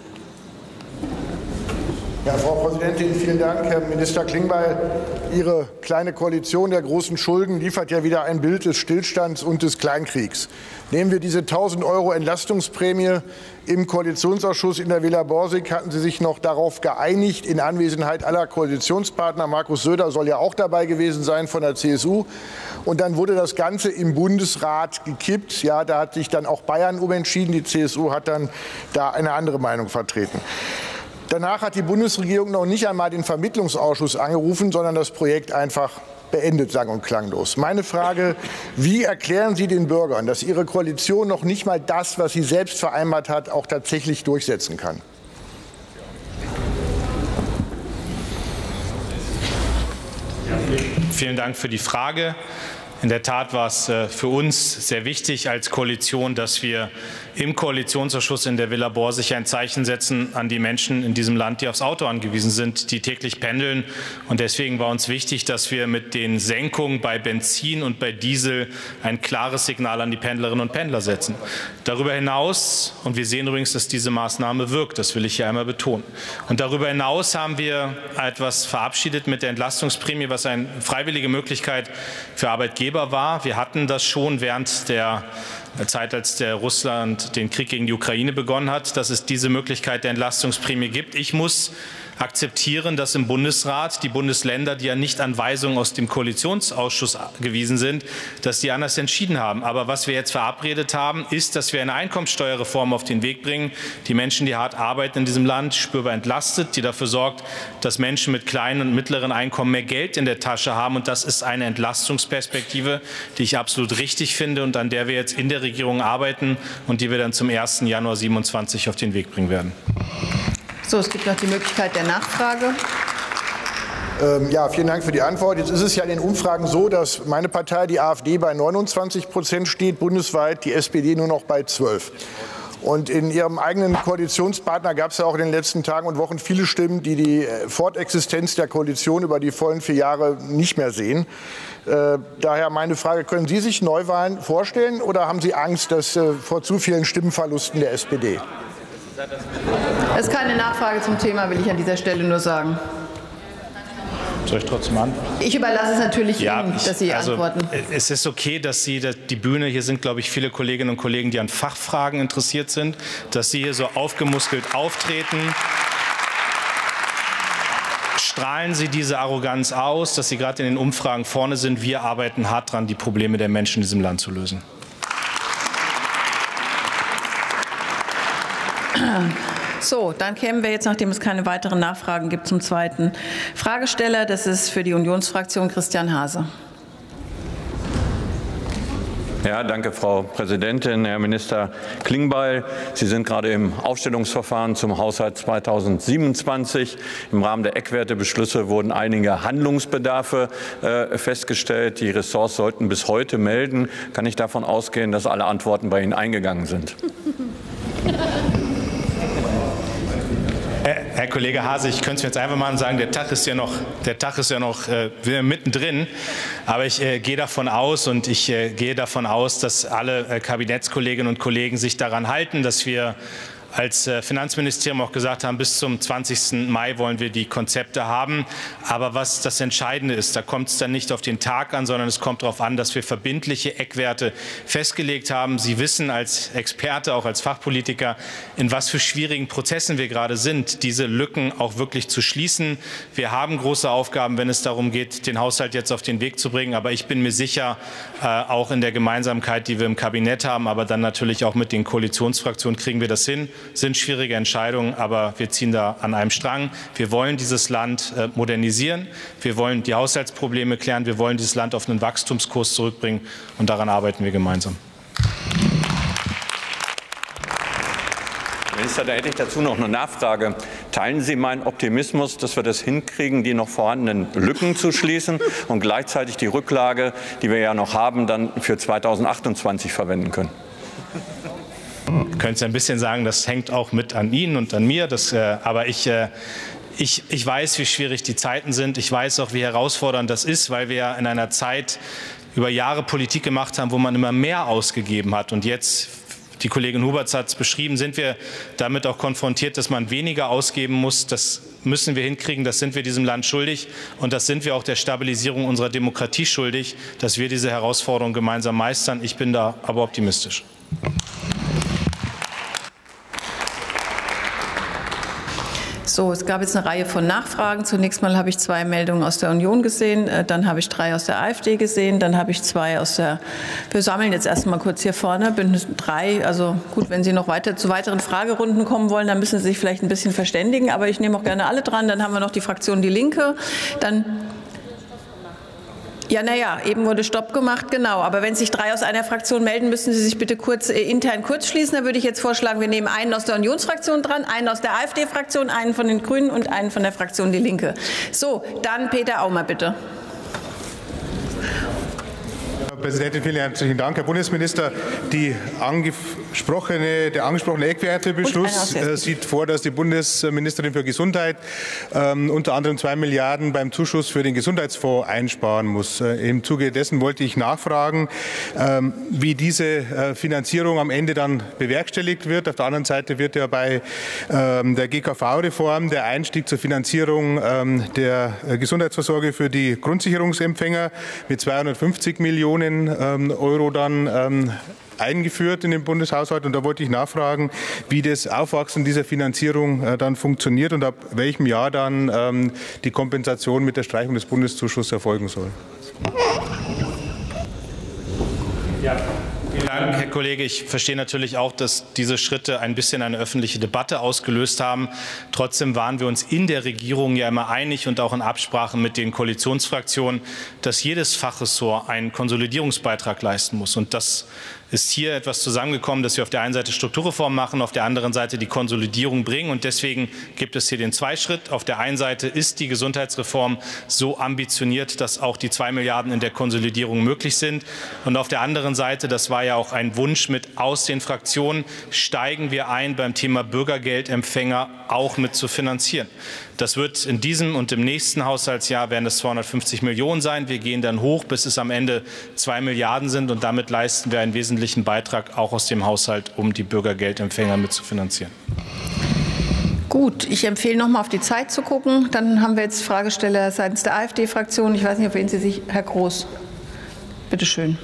Ja, Frau Präsidentin, vielen Dank. Herr Minister Klingbeil, Ihre kleine Koalition der großen Schulden liefert ja wieder ein Bild des Stillstands und des Kleinkriegs. Nehmen wir diese 1.000 € Entlastungsprämie. Im Koalitionsausschuss in der Villa Borsig hatten Sie sich noch darauf geeinigt, in Anwesenheit aller Koalitionspartner. Markus Söder soll ja auch dabei gewesen sein von der CSU. Und dann wurde das Ganze im Bundesrat gekippt. Ja, da hat sich dann auch Bayern umentschieden. Die CSU hat dann da eine andere Meinung vertreten. Danach hat die Bundesregierung noch nicht einmal den Vermittlungsausschuss angerufen, sondern das Projekt einfach beendet, sang- und klanglos. Meine Frage, wie erklären Sie den Bürgern, dass Ihre Koalition noch nicht mal das, was sie selbst vereinbart hat, auch tatsächlich durchsetzen kann? Vielen Dank für die Frage. In der Tat war es für uns sehr wichtig als Koalition, dass wir im Koalitionsausschuss in der Villa Borsig ein Zeichen setzen an die Menschen in diesem Land, die aufs Auto angewiesen sind, die täglich pendeln. Und deswegen war uns wichtig, dass wir mit den Senkungen bei Benzin und bei Diesel ein klares Signal an die Pendlerinnen und Pendler setzen. Darüber hinaus, und wir sehen übrigens, dass diese Maßnahme wirkt, das will ich hier einmal betonen. Und darüber hinaus haben wir etwas verabschiedet mit der Entlastungsprämie, was eine freiwillige Möglichkeit für Arbeitgeber war. Wir hatten das schon während der Zeit, als der Russland den Krieg gegen die Ukraine begonnen hat, dass es diese Möglichkeit der Entlastungsprämie gibt. Ich muss akzeptieren, dass im Bundesrat die Bundesländer, die ja nicht an Weisungen aus dem Koalitionsausschuss gewiesen sind, dass die anders entschieden haben. Aber was wir jetzt verabredet haben, ist, dass wir eine Einkommensteuerreform auf den Weg bringen, die Menschen, die hart arbeiten in diesem Land, spürbar entlastet, die dafür sorgt, dass Menschen mit kleinen und mittleren Einkommen mehr Geld in der Tasche haben. Und das ist eine Entlastungsperspektive, die ich absolut richtig finde und an der wir jetzt in der Regierung arbeiten und die wir dann zum 1. Januar 2027 auf den Weg bringen werden. So, es gibt noch die Möglichkeit der Nachfrage. Ja, vielen Dank für die Antwort. Jetzt ist es ja in den Umfragen so, dass meine Partei, die AfD, bei 29% steht, bundesweit die SPD nur noch bei 12%. Und in Ihrem eigenen Koalitionspartner gab es ja auch in den letzten Tagen und Wochen viele Stimmen, die die Fortexistenz der Koalition über die vollen 4 Jahre nicht mehr sehen. Daher meine Frage, können Sie sich Neuwahlen vorstellen oder haben Sie Angst vor zu vielen Stimmenverlusten der SPD? Das ist keine Nachfrage zum Thema, will ich an dieser Stelle nur sagen. Soll ich trotzdem antworten? Ich überlasse es natürlich Ihnen, dass Sie antworten. Es ist okay, dass Sie die Bühne, hier sind, glaube ich, viele Kolleginnen und Kollegen, die an Fachfragen interessiert sind, dass Sie hier so aufgemuskelt auftreten. Strahlen Sie diese Arroganz aus, dass Sie gerade in den Umfragen vorne sind. Wir arbeiten hart daran, die Probleme der Menschen in diesem Land zu lösen. So, dann kämen wir jetzt, nachdem es keine weiteren Nachfragen gibt, zum zweiten Fragesteller. Das ist für die Unionsfraktion Christian Hase. Ja, danke, Frau Präsidentin. Herr Minister Klingbeil, Sie sind gerade im Aufstellungsverfahren zum Haushalt 2027. Im Rahmen der Eckwertebeschlüsse wurden einige Handlungsbedarfe festgestellt. Die Ressorts sollten bis heute melden. Kann ich davon ausgehen, dass alle Antworten bei Ihnen eingegangen sind? Herr Kollege Hase, ich könnte es jetzt einfach mal sagen, der Tag ist ja noch mittendrin. Aber ich gehe davon aus dass alle Kabinettskolleginnen und Kollegen sich daran halten, dass wir als Finanzministerium auch gesagt haben, bis zum 20. Mai wollen wir die Konzepte haben. Aber was das Entscheidende ist, da kommt es dann nicht auf den Tag an, sondern es kommt darauf an, dass wir verbindliche Eckwerte festgelegt haben. Sie wissen als Experte, auch als Fachpolitiker, in was für schwierigen Prozessen wir gerade sind, diese Lücken auch wirklich zu schließen. Wir haben große Aufgaben, wenn es darum geht, den Haushalt jetzt auf den Weg zu bringen. Aber ich bin mir sicher, auch in der Gemeinsamkeit, die wir im Kabinett haben, aber dann natürlich auch mit den Koalitionsfraktionen kriegen wir das hin. sind schwierige Entscheidungen, aber wir ziehen da an einem Strang. Wir wollen dieses Land modernisieren, wir wollen die Haushaltsprobleme klären, wir wollen dieses Land auf einen Wachstumskurs zurückbringen und daran arbeiten wir gemeinsam. Herr Minister, da hätte ich dazu noch eine Nachfrage. Teilen Sie meinen Optimismus, dass wir das hinkriegen, die noch vorhandenen Lücken zu schließen und gleichzeitig die Rücklage, die wir ja noch haben, dann für 2028 verwenden können? Ich könnte ein bisschen sagen, das hängt auch mit an Ihnen und an mir. Aber ich weiß, wie schwierig die Zeiten sind. Ich weiß auch, wie herausfordernd das ist, weil wir in einer Zeit über Jahre Politik gemacht haben, wo man immer mehr ausgegeben hat. Und jetzt, die Kollegin Huberts hat es beschrieben, sind wir damit auch konfrontiert, dass man weniger ausgeben muss. Das müssen wir hinkriegen, das sind wir diesem Land schuldig. Und das sind wir auch der Stabilisierung unserer Demokratie schuldig, dass wir diese Herausforderung gemeinsam meistern. Ich bin da aber optimistisch. So, es gab jetzt eine Reihe von Nachfragen. Zunächst mal habe ich 2 Meldungen aus der Union gesehen, dann habe ich 3 aus der AfD gesehen, dann habe ich 2 aus der, wir sammeln jetzt erst mal kurz hier vorne, Bündnis 3, also gut, wenn Sie noch zu weiteren Fragerunden kommen wollen, dann müssen Sie sich vielleicht ein bisschen verständigen, aber ich nehme auch gerne alle dran, dann haben wir noch die Fraktion Die Linke, dann ja, naja, eben wurde Stopp gemacht, genau. Aber wenn sich 3 aus einer Fraktion melden, müssen Sie sich bitte intern kurz schließen. Da würde ich jetzt vorschlagen, wir nehmen einen aus der Unionsfraktion dran, einen aus der AfD-Fraktion, einen von den Grünen und einen von der Fraktion Die Linke. So, dann Peter Aumer, bitte. Frau Präsidentin, vielen herzlichen Dank. Herr Bundesminister, der angesprochene Eckwertebeschluss sieht vor, dass die Bundesministerin für Gesundheit unter anderem 2 Milliarden beim Zuschuss für den Gesundheitsfonds einsparen muss. Im Zuge dessen wollte ich nachfragen, wie diese Finanzierung am Ende dann bewerkstelligt wird. Auf der anderen Seite wird ja bei der GKV-Reform der Einstieg zur Finanzierung der Gesundheitsvorsorge für die Grundsicherungsempfänger mit 250 Millionen Euro dann eingeführt in den Bundeshaushalt. Und da wollte ich nachfragen, wie das Aufwachsen dieser Finanzierung dann funktioniert und ab welchem Jahr dann die Kompensation mit der Streichung des Bundeszuschusses erfolgen soll. Ja. Vielen Dank, Herr Kollege. Ich verstehe natürlich auch, dass diese Schritte ein bisschen eine öffentliche Debatte ausgelöst haben. Trotzdem waren wir uns in der Regierung ja immer einig und auch in Absprache mit den Koalitionsfraktionen, dass jedes Fachressort einen Konsolidierungsbeitrag leisten muss. Und das ist hier etwas zusammengekommen, dass wir auf der einen Seite Strukturreform machen, auf der anderen Seite die Konsolidierung bringen. Und deswegen gibt es hier den Zweischritt. Auf der einen Seite ist die Gesundheitsreform so ambitioniert, dass auch die 2 Milliarden in der Konsolidierung möglich sind. Und auf der anderen Seite, das war ja auch ein Wunsch mit aus den Fraktionen, steigen wir ein, beim Thema Bürgergeldempfänger auch mit zu finanzieren. Das wird in diesem und im nächsten Haushaltsjahr werden es 250 Millionen sein. Wir gehen dann hoch, bis es am Ende 2 Milliarden sind. Und damit leisten wir einen wesentlichen Beitrag auch aus dem Haushalt, um die Bürgergeldempfänger mit zu finanzieren. Gut, ich empfehle noch mal auf die Zeit zu gucken. Dann haben wir jetzt Fragesteller seitens der AfD-Fraktion. Ich weiß nicht, auf wen Sie sich, Herr Groß, bitte schön.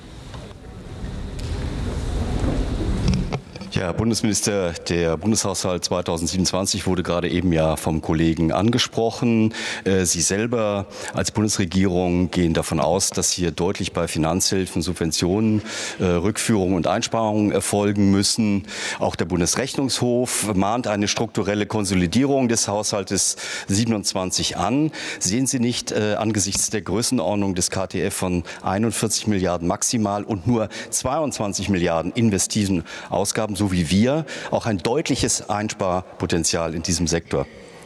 Ja, Herr Bundesminister, der Bundeshaushalt 2027 wurde gerade eben ja vom Kollegen angesprochen. Sie selber als Bundesregierung gehen davon aus, dass hier deutlich bei Finanzhilfen, Subventionen, Rückführungen und Einsparungen erfolgen müssen. Auch der Bundesrechnungshof mahnt eine strukturelle Konsolidierung des Haushaltes 27 an. Sehen Sie nicht angesichts der Größenordnung des KTF von 41 Milliarden maximal und nur 22 Milliarden investiven Ausgaben, so wie wir, auch ein deutliches Einsparpotenzial in diesem Sektor?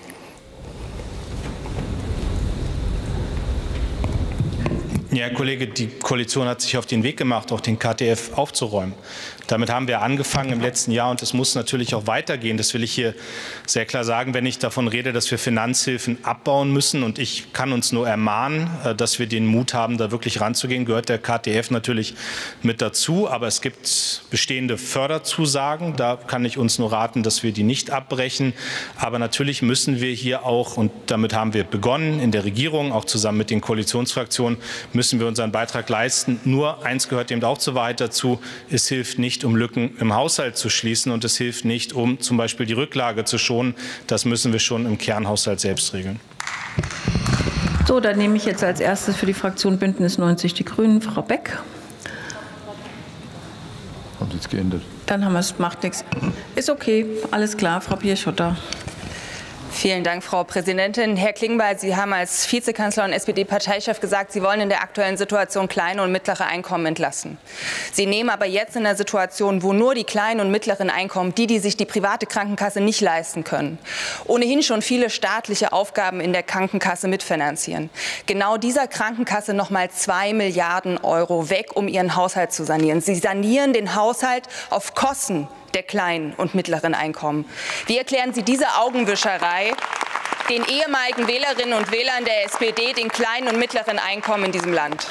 Ja, Herr Kollege, die Koalition hat sich auf den Weg gemacht, auch den KTF aufzuräumen. Damit haben wir angefangen im letzten Jahr und es muss natürlich auch weitergehen. Das will ich hier sehr klar sagen, wenn ich davon rede, dass wir Finanzhilfen abbauen müssen. Und ich kann uns nur ermahnen, dass wir den Mut haben, da wirklich ranzugehen, gehört der KTF natürlich mit dazu. Aber es gibt bestehende Förderzusagen. Da kann ich uns nur raten, dass wir die nicht abbrechen. Aber natürlich müssen wir hier auch, und damit haben wir begonnen in der Regierung, auch zusammen mit den Koalitionsfraktionen, müssen wir unseren Beitrag leisten. Nur eins gehört eben auch zur Wahrheit dazu, es hilft nicht, um Lücken im Haushalt zu schließen und es hilft nicht, um zum Beispiel die Rücklage zu schonen. Das müssen wir schon im Kernhaushalt selbst regeln. So, dann nehme ich jetzt als erstes für die Fraktion Bündnis 90 Die Grünen Frau Beck. Haben Sie jetzt geändert? Dann haben wir es, macht nichts. Ist okay, alles klar, Frau Pierschotter. Vielen Dank, Frau Präsidentin. Herr Klingbeil, Sie haben als Vizekanzler und SPD-Parteichef gesagt, Sie wollen in der aktuellen Situation kleine und mittlere Einkommen entlasten. Sie nehmen aber jetzt in der Situation, wo nur die kleinen und mittleren Einkommen, die sich die private Krankenkasse nicht leisten können, ohnehin schon viele staatliche Aufgaben in der Krankenkasse mitfinanzieren, genau dieser Krankenkasse noch mal 2 Milliarden € weg, um ihren Haushalt zu sanieren. Sie sanieren den Haushalt auf Kosten der kleinen und mittleren Einkommen. Wie erklären Sie diese Augenwischerei den ehemaligen Wählerinnen und Wählern der SPD, den kleinen und mittleren Einkommen in diesem Land?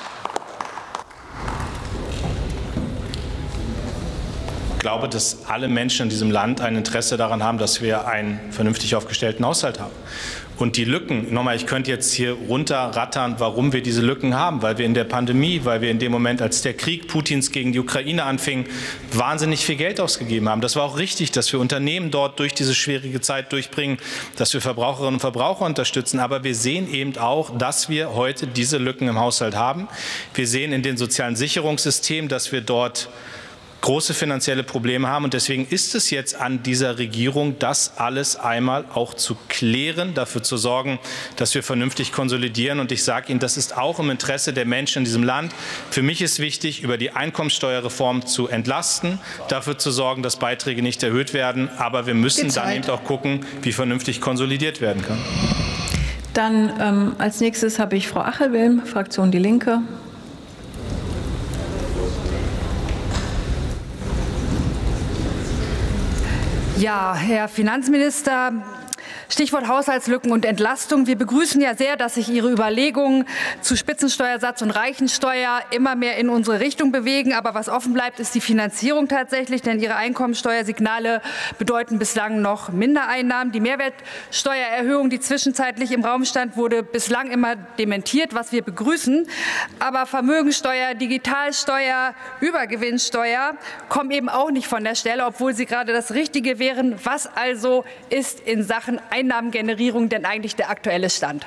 Ich glaube, dass alle Menschen in diesem Land ein Interesse daran haben, dass wir einen vernünftig aufgestellten Haushalt haben. Und die Lücken, nochmal, ich könnte jetzt hier runterrattern, warum wir diese Lücken haben, weil wir in der Pandemie, weil wir in dem Moment, als der Krieg Putins gegen die Ukraine anfing, wahnsinnig viel Geld ausgegeben haben. Das war auch richtig, dass wir Unternehmen dort durch diese schwierige Zeit durchbringen, dass wir Verbraucherinnen und Verbraucher unterstützen. Aber wir sehen eben auch, dass wir heute diese Lücken im Haushalt haben. Wir sehen in den sozialen Sicherungssystemen, dass wir dort große finanzielle Probleme haben. Und deswegen ist es jetzt an dieser Regierung, das alles einmal auch zu klären, dafür zu sorgen, dass wir vernünftig konsolidieren. Und ich sage Ihnen, das ist auch im Interesse der Menschen in diesem Land. Für mich ist wichtig, über die Einkommensteuerreform zu entlasten, dafür zu sorgen, dass Beiträge nicht erhöht werden. Aber wir müssen dann eben auch gucken, wie vernünftig konsolidiert werden kann. Dann als nächstes habe ich Frau Achelwilm, Fraktion Die Linke. Ja, Herr Finanzminister, Stichwort Haushaltslücken und Entlastung. Wir begrüßen ja sehr, dass sich Ihre Überlegungen zu Spitzensteuersatz und Reichensteuer immer mehr in unsere Richtung bewegen. Aber was offen bleibt, ist die Finanzierung tatsächlich, denn Ihre Einkommensteuersignale bedeuten bislang noch Mindereinnahmen. Die Mehrwertsteuererhöhung, die zwischenzeitlich im Raum stand, wurde bislang immer dementiert, was wir begrüßen. Aber Vermögensteuer, Digitalsteuer, Übergewinnsteuer kommen eben auch nicht von der Stelle, obwohl sie gerade das Richtige wären. Was also ist in Sachen Einnahmengenerierung denn eigentlich der aktuelle Stand?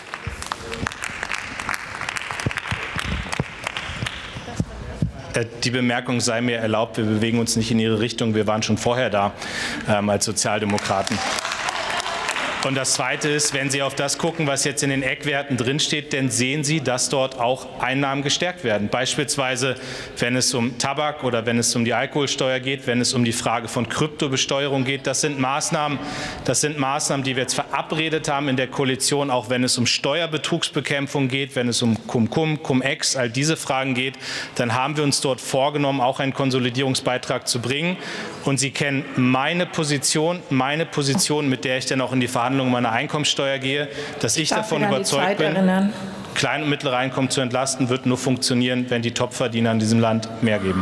Die Bemerkung sei mir erlaubt, wir bewegen uns nicht in Ihre Richtung. Wir waren schon vorher da als Sozialdemokraten. Und das Zweite ist, wenn Sie auf das gucken, was jetzt in den Eckwerten drinsteht, dann sehen Sie, dass dort auch Einnahmen gestärkt werden. Beispielsweise, wenn es um Tabak oder wenn es um die Alkoholsteuer geht, wenn es um die Frage von Kryptobesteuerung geht. Das sind Maßnahmen, die wir jetzt verabredet haben in der Koalition, auch wenn es um Steuerbetrugsbekämpfung geht, wenn es um Cum-Cum, Cum-Ex, all diese Fragen geht. Dann haben wir uns dort vorgenommen, auch einen Konsolidierungsbeitrag zu bringen. Und Sie kennen meine Position, mit der ich dann auch in die Verhandlungen meiner Einkommensteuer gehe, dass ich davon überzeugt bin, kleine und mittlere Einkommen zu entlasten, wird nur funktionieren, wenn die Topverdiener in diesem Land mehr geben.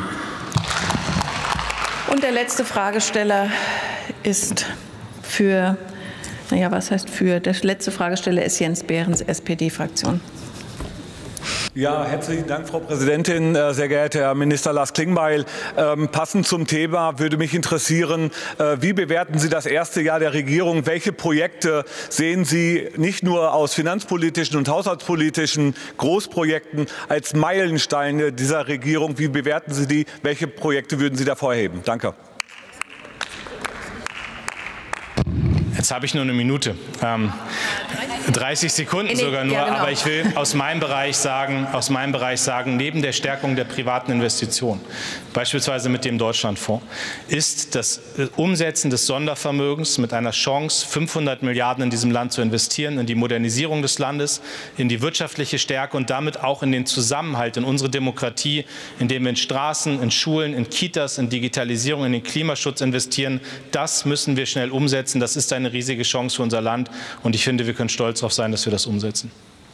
Und der letzte Fragesteller ist der letzte Fragesteller ist Jens Behrens, SPD-Fraktion. Ja, herzlichen Dank, Frau Präsidentin. Sehr geehrter Herr Minister Lars Klingbeil, passend zum Thema würde mich interessieren, wie bewerten Sie das erste Jahr der Regierung? Welche Projekte sehen Sie nicht nur aus finanzpolitischen und haushaltspolitischen Großprojekten als Meilensteine dieser Regierung? Wie bewerten Sie die? Welche Projekte würden Sie da hervorheben? Danke. Jetzt habe ich nur eine Minute. 30 Sekunden sogar nur, ja, genau. Aber ich will aus meinem Bereich sagen, neben der Stärkung der privaten Investitionen, beispielsweise mit dem Deutschlandfonds, ist das Umsetzen des Sondervermögens mit einer Chance, 500 Milliarden in diesem Land zu investieren, in die Modernisierung des Landes, in die wirtschaftliche Stärke und damit auch in den Zusammenhalt, in unsere Demokratie, indem wir in Straßen, in Schulen, in Kitas, in Digitalisierung, in den Klimaschutz investieren. Das müssen wir schnell umsetzen. Das ist eine riesige Chance für unser Land und ich finde, wir können stolz darauf sein, dass wir das umsetzen.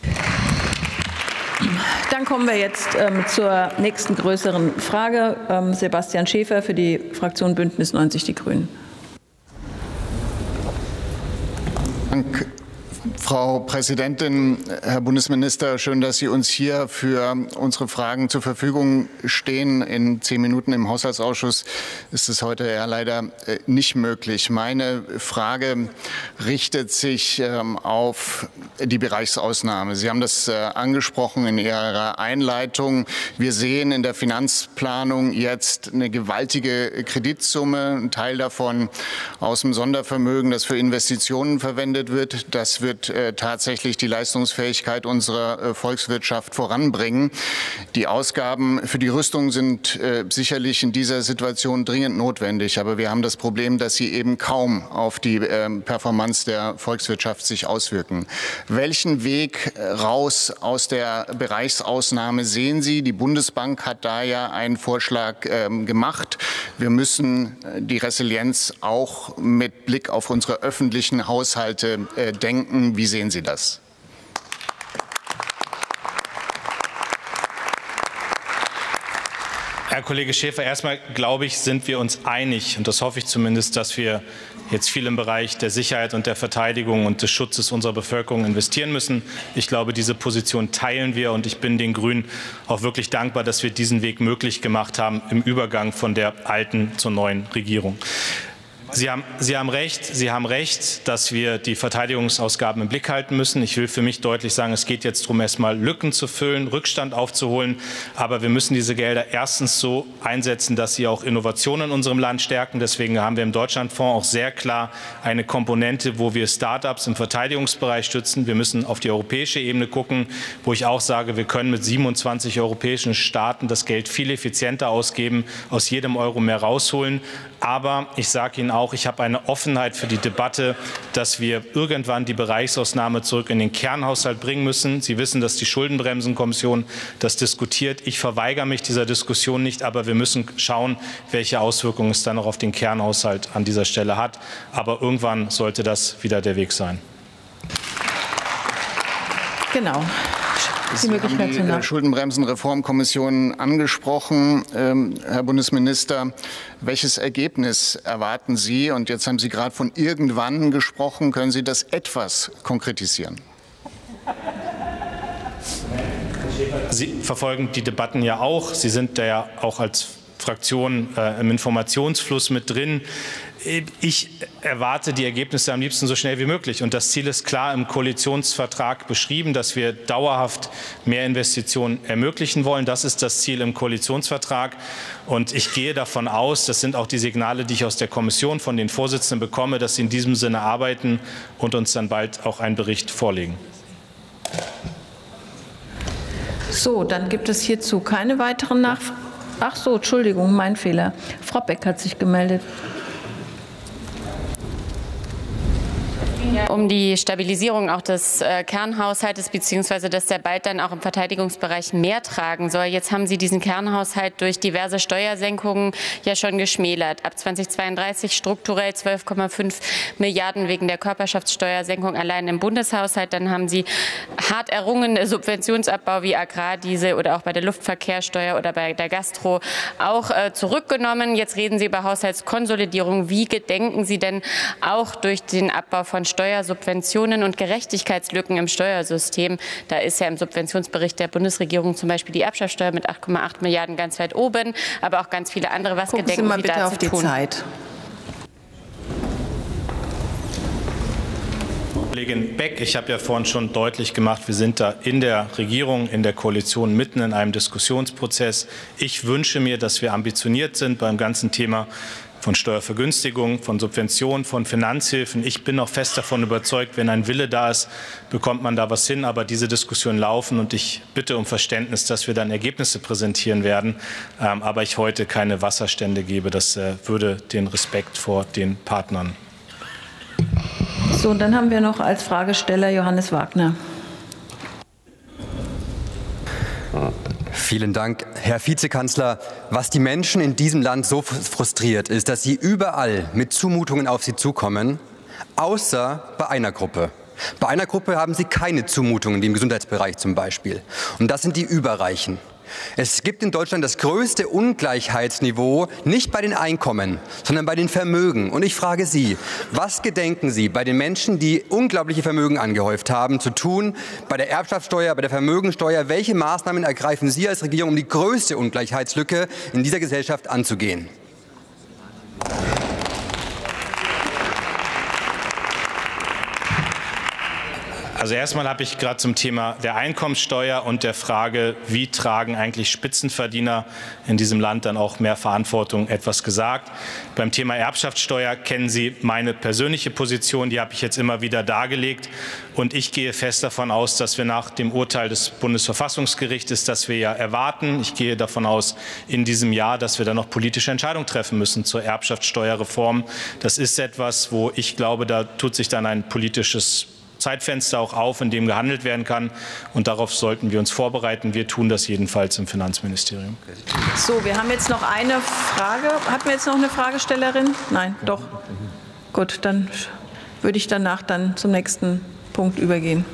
Dann kommen wir jetzt zur nächsten größeren Frage. Sebastian Schäfer für die Fraktion Bündnis 90 Die Grünen. Dank, Frau Frau Präsidentin, Herr Bundesminister, schön, dass Sie uns hier für unsere Fragen zur Verfügung stehen. In 10 Minuten im Haushaltsausschuss ist es heute ja leider nicht möglich. Meine Frage richtet sich auf die Bereichsausnahme. Sie haben das angesprochen in Ihrer Einleitung. Wir sehen in der Finanzplanung jetzt eine gewaltige Kreditsumme, ein Teil davon aus dem Sondervermögen, das für Investitionen verwendet wird. Das wird tatsächlich die Leistungsfähigkeit unserer Volkswirtschaft voranbringen. Die Ausgaben für die Rüstung sind sicherlich in dieser Situation dringend notwendig. Aber wir haben das Problem, dass sie eben kaum auf die Performance der Volkswirtschaft sich auswirken. Welchen Weg raus aus der Bereichsausnahme sehen Sie? Die Bundesbank hat da ja einen Vorschlag gemacht. Wir müssen die Resilienz auch mit Blick auf unsere öffentlichen Haushalte denken. Wie sehen Sie das? Herr Kollege Schäfer, erstmal glaube ich, sind wir uns einig, und das hoffe ich zumindest, dass wir jetzt viel im Bereich der Sicherheit und der Verteidigung und des Schutzes unserer Bevölkerung investieren müssen. Ich glaube, diese Position teilen wir, und ich bin den Grünen auch wirklich dankbar, dass wir diesen Weg möglich gemacht haben im Übergang von der alten zur neuen Regierung. Sie haben recht, dass wir die Verteidigungsausgaben im Blick halten müssen. Ich will für mich deutlich sagen, es geht jetzt darum, erstmal Lücken zu füllen, Rückstand aufzuholen. Aber wir müssen diese Gelder erstens so einsetzen, dass sie auch Innovationen in unserem Land stärken. Deswegen haben wir im Deutschlandfonds auch sehr klar eine Komponente, wo wir Start-ups im Verteidigungsbereich stützen. Wir müssen auf die europäische Ebene gucken, wo ich auch sage, wir können mit 27 europäischen Staaten das Geld viel effizienter ausgeben, aus jedem Euro mehr rausholen. Aber ich sage Ihnen auch, ich habe eine Offenheit für die Debatte, dass wir irgendwann die Bereichsausnahme zurück in den Kernhaushalt bringen müssen. Sie wissen, dass die Schuldenbremsenkommission das diskutiert. Ich verweigere mich dieser Diskussion nicht, aber wir müssen schauen, welche Auswirkungen es dann noch auf den Kernhaushalt an dieser Stelle hat. Aber irgendwann sollte das wieder der Weg sein. Genau. Sie haben die Schuldenbremsenreformkommission angesprochen. Herr Bundesminister, welches Ergebnis erwarten Sie? Und jetzt haben Sie gerade von irgendwann gesprochen. Können Sie das etwas konkretisieren? Sie verfolgen die Debatten ja auch. Sie sind da ja auch als Fraktion im Informationsfluss mit drin. Ich erwarte die Ergebnisse am liebsten so schnell wie möglich. Und das Ziel ist klar im Koalitionsvertrag beschrieben, dass wir dauerhaft mehr Investitionen ermöglichen wollen. Das ist das Ziel im Koalitionsvertrag. Und ich gehe davon aus, das sind auch die Signale, die ich aus der Kommission von den Vorsitzenden bekomme, dass sie in diesem Sinne arbeiten und uns dann bald auch einen Bericht vorlegen. So, dann gibt es hierzu keine weiteren Nachfragen. Ach so, Entschuldigung, mein Fehler. Frau Beck hat sich gemeldet. Um die Stabilisierung auch des Kernhaushaltes, beziehungsweise dass der bald dann auch im Verteidigungsbereich mehr tragen soll. Jetzt haben Sie diesen Kernhaushalt durch diverse Steuersenkungen ja schon geschmälert. Ab 2032 strukturell 12,5 Milliarden wegen der Körperschaftssteuersenkung allein im Bundeshaushalt. Dann haben Sie hart errungene Subventionsabbau wie Agrardiesel oder auch bei der Luftverkehrssteuer oder bei der Gastro auch zurückgenommen. Jetzt reden Sie über Haushaltskonsolidierung. Wie gedenken Sie denn auch durch den Abbau von Steuersubventionen und Gerechtigkeitslücken im Steuersystem? Da ist ja im Subventionsbericht der Bundesregierung zum Beispiel die Erbschaftssteuer mit 8,8 Milliarden ganz weit oben, aber auch ganz viele andere. Was Gucken gedenken Sie mal Sie bitte da auf zu die tun? Zeit. Kollegin Beck, ich habe ja vorhin schon deutlich gemacht, wir sind da in der Regierung, in der Koalition mitten in einem Diskussionsprozess. Ich wünsche mir, dass wir ambitioniert sind beim ganzen Thema von Steuervergünstigung, von Subventionen, von Finanzhilfen. Ich bin auch fest davon überzeugt, wenn ein Wille da ist, bekommt man da was hin. Aber diese Diskussionen laufen und ich bitte um Verständnis, dass wir dann Ergebnisse präsentieren werden. Aber ich heute keine Wasserstände gebe. Das würde den Respekt vor den Partnern. So, und dann haben wir noch als Fragesteller Johannes Wagner. Vielen Dank, Herr Vizekanzler. Was die Menschen in diesem Land so frustriert, ist, dass sie überall mit Zumutungen auf sie zukommen, außer bei einer Gruppe. Bei einer Gruppe haben sie keine Zumutungen, wie im Gesundheitsbereich zum Beispiel. Und das sind die Überreichen. Es gibt in Deutschland das größte Ungleichheitsniveau nicht bei den Einkommen, sondern bei den Vermögen. Und ich frage Sie, was gedenken Sie bei den Menschen, die unglaubliche Vermögen angehäuft haben, zu tun, bei der Erbschaftssteuer, bei der Vermögensteuer? Welche Maßnahmen ergreifen Sie als Regierung, um die größte Ungleichheitslücke in dieser Gesellschaft anzugehen? Also erstmal habe ich gerade zum Thema der Einkommensteuer und der Frage, wie tragen eigentlich Spitzenverdiener in diesem Land dann auch mehr Verantwortung, etwas gesagt. Beim Thema Erbschaftssteuer kennen Sie meine persönliche Position, die habe ich jetzt immer wieder dargelegt. Und ich gehe fest davon aus, dass wir nach dem Urteil des Bundesverfassungsgerichtes, das wir ja erwarten, ich gehe davon aus in diesem Jahr, dass wir dann noch politische Entscheidungen treffen müssen zur Erbschaftssteuerreform. Das ist etwas, wo ich glaube, da tut sich dann ein politisches Zeitfenster auch auf, in dem gehandelt werden kann. Und darauf sollten wir uns vorbereiten. Wir tun das jedenfalls im Finanzministerium. So, wir haben jetzt noch eine Frage. Hatten wir jetzt noch eine Fragestellerin? Nein, doch. Gut, dann würde ich danach dann zum nächsten Punkt übergehen.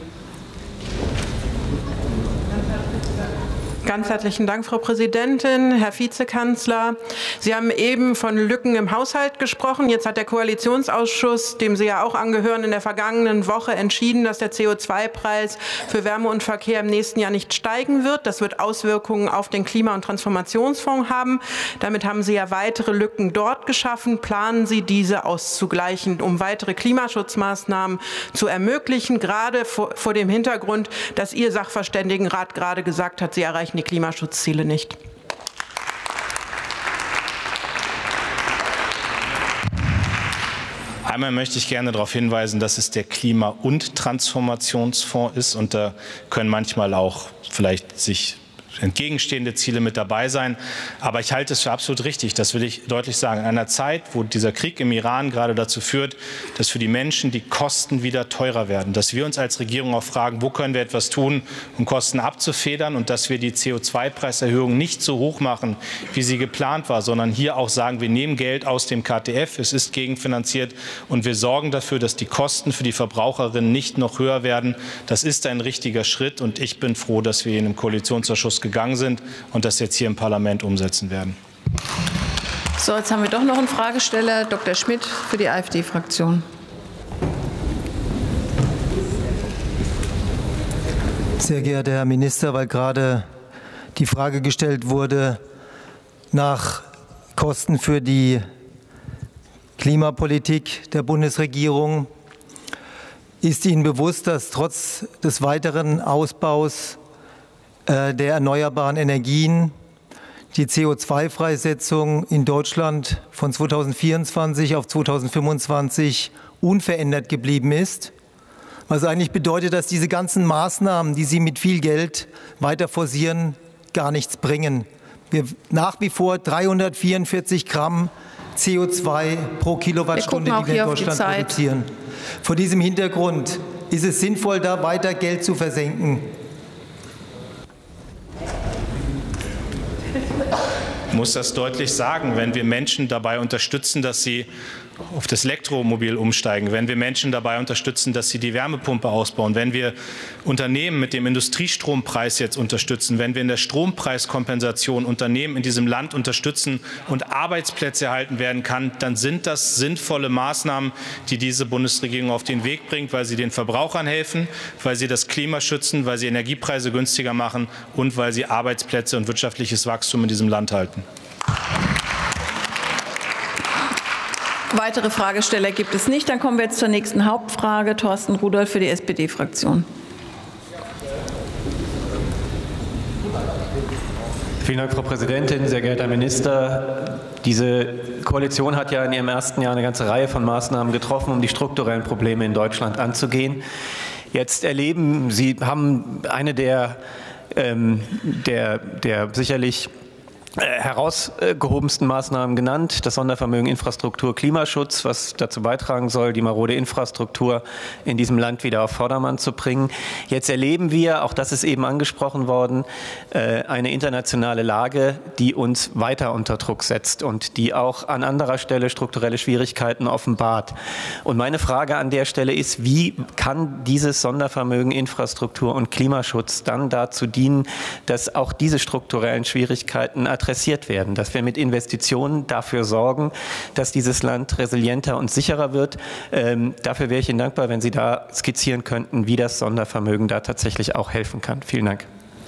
Ganz herzlichen Dank, Frau Präsidentin, Herr Vizekanzler. Sie haben eben von Lücken im Haushalt gesprochen. Jetzt hat der Koalitionsausschuss, dem Sie ja auch angehören, in der vergangenen Woche entschieden, dass der CO2-Preis für Wärme und Verkehr im nächsten Jahr nicht steigen wird. Das wird Auswirkungen auf den Klima- und Transformationsfonds haben. Damit haben Sie ja weitere Lücken dort geschaffen. Planen Sie, diese auszugleichen, um weitere Klimaschutzmaßnahmen zu ermöglichen, gerade vor dem Hintergrund, dass Ihr Sachverständigenrat gerade gesagt hat, Sie erreichen die Klimaschutzziele nicht? Einmal möchte ich gerne darauf hinweisen, dass es der Klima- und Transformationsfonds ist. Und da können manchmal auch vielleicht sich entgegenstehende Ziele mit dabei sein. Aber ich halte es für absolut richtig, das will ich deutlich sagen. In einer Zeit, wo dieser Krieg im Iran gerade dazu führt, dass für die Menschen die Kosten wieder teurer werden, dass wir uns als Regierung auch fragen, wo können wir etwas tun, um Kosten abzufedern, und dass wir die CO2-Preiserhöhung nicht so hoch machen, wie sie geplant war, sondern hier auch sagen, wir nehmen Geld aus dem KTF, es ist gegenfinanziert, und wir sorgen dafür, dass die Kosten für die Verbraucherinnen nicht noch höher werden. Das ist ein richtiger Schritt, und ich bin froh, dass wir ihn im Koalitionsausschuss gegangen sind und das jetzt hier im Parlament umsetzen werden. So, jetzt haben wir doch noch einen Fragesteller, Dr. Schmidt für die AfD-Fraktion. Sehr geehrter Herr Minister, weil gerade die Frage gestellt wurde nach Kosten für die Klimapolitik der Bundesregierung, ist Ihnen bewusst, dass trotz des weiteren Ausbaus der erneuerbaren Energien die CO2-Freisetzung in Deutschland von 2024 auf 2025 unverändert geblieben ist? Was eigentlich bedeutet, dass diese ganzen Maßnahmen, die Sie mit viel Geld weiter forcieren, gar nichts bringen. Wir nach wie vor 344 Gramm CO2 pro Kilowattstunde, die wir in Deutschland produzieren. Vor diesem Hintergrund ist es sinnvoll, da weiter Geld zu versenken. Ich muss das deutlich sagen, wenn wir Menschen dabei unterstützen, dass sie auf das Elektromobil umsteigen, wenn wir Menschen dabei unterstützen, dass sie die Wärmepumpe ausbauen, wenn wir Unternehmen mit dem Industriestrompreis jetzt unterstützen, wenn wir in der Strompreiskompensation Unternehmen in diesem Land unterstützen und Arbeitsplätze erhalten werden kann, dann sind das sinnvolle Maßnahmen, die diese Bundesregierung auf den Weg bringt, weil sie den Verbrauchern helfen, weil sie das Klima schützen, weil sie Energiepreise günstiger machen und weil sie Arbeitsplätze und wirtschaftliches Wachstum in diesem Land halten. Weitere Fragesteller gibt es nicht. Dann kommen wir jetzt zur nächsten Hauptfrage. Thorsten Rudolph für die SPD-Fraktion. Vielen Dank, Frau Präsidentin, sehr geehrter Herr Minister. Diese Koalition hat ja in ihrem ersten Jahr eine ganze Reihe von Maßnahmen getroffen, um die strukturellen Probleme in Deutschland anzugehen. Jetzt erleben Sie, haben eine der sicherlich herausgehobensten Maßnahmen genannt. Das Sondervermögen Infrastruktur Klimaschutz, was dazu beitragen soll, die marode Infrastruktur in diesem Land wieder auf Vordermann zu bringen. Jetzt erleben wir, auch das ist eben angesprochen worden, eine internationale Lage, die uns weiter unter Druck setzt und die auch an anderer Stelle strukturelle Schwierigkeiten offenbart. Und meine Frage an der Stelle ist, wie kann dieses Sondervermögen Infrastruktur und Klimaschutz dann dazu dienen, dass auch diese strukturellen Schwierigkeiten adressiert werden, dass wir mit Investitionen dafür sorgen, dass dieses Land resilienter und sicherer wird. Dafür wäre ich Ihnen dankbar, wenn Sie da skizzieren könnten, wie das Sondervermögen da tatsächlich auch helfen kann. Vielen Dank.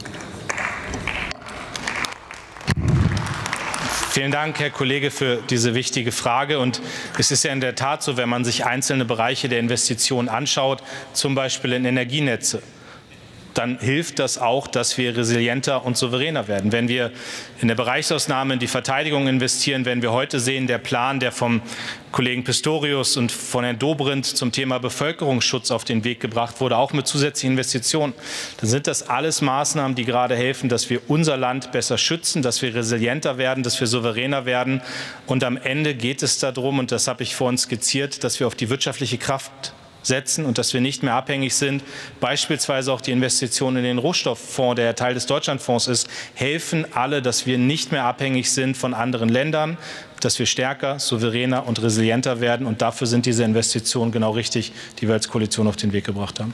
Vielen Dank, Herr Kollege, für diese wichtige Frage. Und es ist ja in der Tat so, wenn man sich einzelne Bereiche der Investitionen anschaut, zum Beispiel in Energienetze, dann hilft das auch, dass wir resilienter und souveräner werden. Wenn wir in der Bereichsausnahme in die Verteidigung investieren, wenn wir heute sehen, der Plan, der vom Kollegen Pistorius und von Herrn Dobrindt zum Thema Bevölkerungsschutz auf den Weg gebracht wurde, auch mit zusätzlichen Investitionen, dann sind das alles Maßnahmen, die gerade helfen, dass wir unser Land besser schützen, dass wir resilienter werden, dass wir souveräner werden. Und am Ende geht es darum, und das habe ich vorhin skizziert, dass wir auf die wirtschaftliche Kraft setzen und dass wir nicht mehr abhängig sind. Beispielsweise auch die Investitionen in den Rohstofffonds, der Teil des Deutschlandfonds ist, helfen alle, dass wir nicht mehr abhängig sind von anderen Ländern, dass wir stärker, souveräner und resilienter werden. Und dafür sind diese Investitionen genau richtig, die wir als Koalition auf den Weg gebracht haben.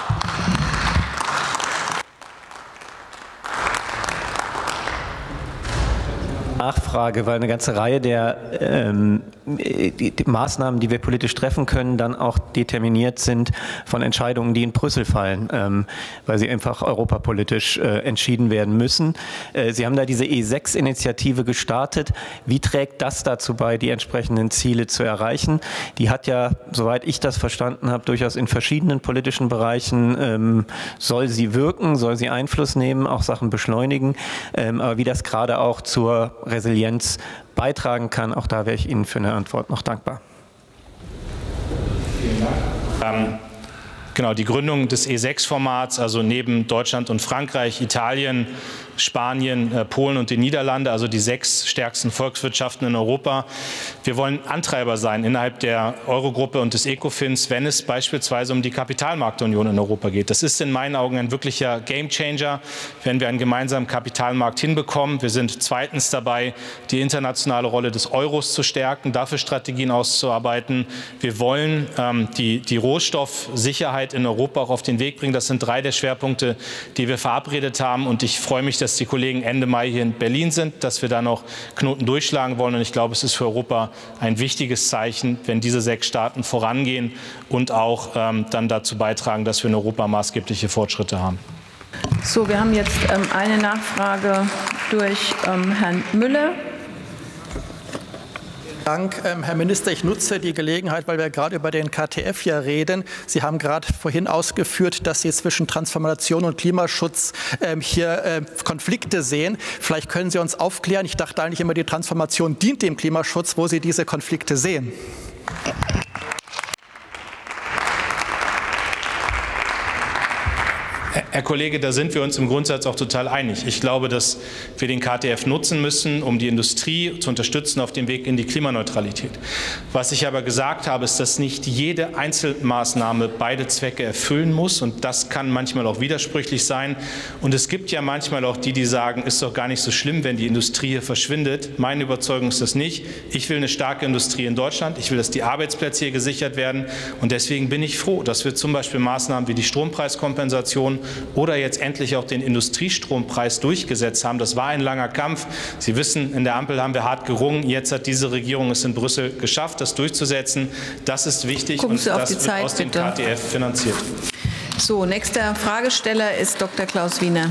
Nachfrage, weil eine ganze Reihe der die Maßnahmen, die wir politisch treffen können, dann auch determiniert sind von Entscheidungen, die in Brüssel fallen, weil sie einfach europapolitisch entschieden werden müssen. Sie haben da diese E6-Initiative gestartet. Wie trägt das dazu bei, die entsprechenden Ziele zu erreichen? Die hat ja, soweit ich das verstanden habe, durchaus in verschiedenen politischen Bereichen, soll sie wirken, soll sie Einfluss nehmen, auch Sachen beschleunigen. Aber wie das gerade auch zur Resilienz beitragen kann, auch da wäre ich Ihnen für eine Antwort noch dankbar. Vielen Dank. Genau, die Gründung des E6-Formats, also neben Deutschland und Frankreich, Italien, Spanien, Polen und die Niederlande, also die 6 stärksten Volkswirtschaften in Europa. Wir wollen Antreiber sein innerhalb der Eurogruppe und des ECOFINs, wenn es beispielsweise um die Kapitalmarktunion in Europa geht. Das ist in meinen Augen ein wirklicher Gamechanger, wenn wir einen gemeinsamen Kapitalmarkt hinbekommen. Wir sind zweitens dabei, die internationale Rolle des Euros zu stärken, dafür Strategien auszuarbeiten. Wir wollen die Rohstoffsicherheit in Europa auch auf den Weg bringen. Das sind 3 der Schwerpunkte, die wir verabredet haben. Und ich freue mich, dass die Kollegen Ende Mai hier in Berlin sind, dass wir da noch Knoten durchschlagen wollen. Und ich glaube, es ist für Europa ein wichtiges Zeichen, wenn diese 6 Staaten vorangehen und auch dann dazu beitragen, dass wir in Europa maßgebliche Fortschritte haben. So, wir haben jetzt eine Nachfrage durch Herrn Müller. Dank, Herr Minister. Ich nutze die Gelegenheit, weil wir gerade über den KTF hier reden. Sie haben gerade vorhin ausgeführt, dass Sie zwischen Transformation und Klimaschutz hier Konflikte sehen. Vielleicht können Sie uns aufklären. Ich dachte eigentlich immer, die Transformation dient dem Klimaschutz, wo Sie diese Konflikte sehen. Herr Kollege, da sind wir uns im Grundsatz auch total einig. Ich glaube, dass wir den KTF nutzen müssen, um die Industrie zu unterstützen auf dem Weg in die Klimaneutralität. Was ich aber gesagt habe, ist, dass nicht jede Einzelmaßnahme beide Zwecke erfüllen muss. Und das kann manchmal auch widersprüchlich sein. Und es gibt ja manchmal auch die, die sagen, ist doch gar nicht so schlimm, wenn die Industrie hier verschwindet. Meine Überzeugung ist das nicht. Ich will eine starke Industrie in Deutschland. Ich will, dass die Arbeitsplätze hier gesichert werden. Und deswegen bin ich froh, dass wir zum Beispiel Maßnahmen wie die Strompreiskompensation oder jetzt endlich auch den Industriestrompreis durchgesetzt haben. Das war ein langer Kampf. Sie wissen, in der Ampel haben wir hart gerungen. Jetzt hat diese Regierung es in Brüssel geschafft, das durchzusetzen. Das ist wichtig und das wird aus dem KTF finanziert. So, nächster Fragesteller ist Dr. Klaus Wiener.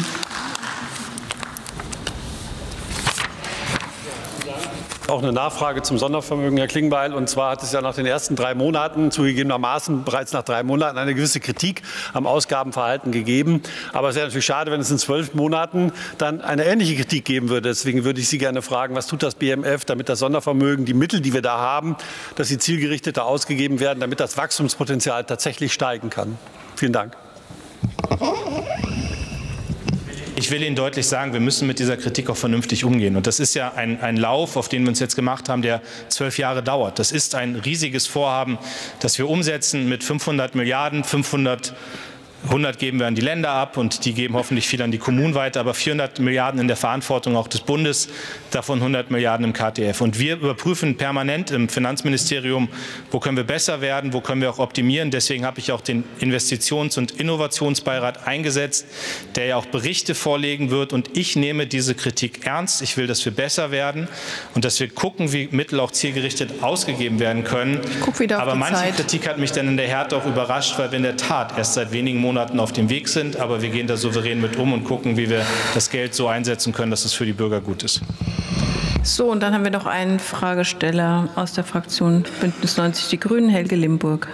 Auch eine Nachfrage zum Sondervermögen, Herr Klingbeil. Und zwar hat es ja nach den ersten 3 Monaten, zugegebenermaßen bereits nach 3 Monaten, eine gewisse Kritik am Ausgabenverhalten gegeben. Aber es wäre natürlich schade, wenn es in 12 Monaten dann eine ähnliche Kritik geben würde. Deswegen würde ich Sie gerne fragen, was tut das BMF, damit das Sondervermögen, die Mittel, die wir da haben, dass sie zielgerichteter ausgegeben werden, damit das Wachstumspotenzial tatsächlich steigen kann? Vielen Dank. ich will Ihnen deutlich sagen, wir müssen mit dieser Kritik auch vernünftig umgehen. Und das ist ja ein Lauf, auf den wir uns jetzt gemacht haben, der 12 Jahre dauert. Das ist ein riesiges Vorhaben, das wir umsetzen mit 500 Milliarden, 100 geben wir an die Länder ab und die geben hoffentlich viel an die Kommunen weiter, aber 400 Milliarden in der Verantwortung auch des Bundes, davon 100 Milliarden im KTF. Und wir überprüfen permanent im Finanzministerium, wo können wir besser werden, wo können wir auch optimieren. Deswegen habe ich auch den Investitions- und Innovationsbeirat eingesetzt, der ja auch Berichte vorlegen wird. Und ich nehme diese Kritik ernst. Ich will, dass wir besser werden und dass wir gucken, wie Mittel auch zielgerichtet ausgegeben werden können. Aber manche Kritik hat mich dann in der Härte auch überrascht, weil wir in der Tat erst seit wenigen Monaten auf dem Weg sind, aber wir gehen da souverän mit um und gucken, wie wir das Geld so einsetzen können, dass es für die Bürger gut ist. So, und dann haben wir noch einen Fragesteller aus der Fraktion Bündnis 90 Die Grünen, Helge Limburg.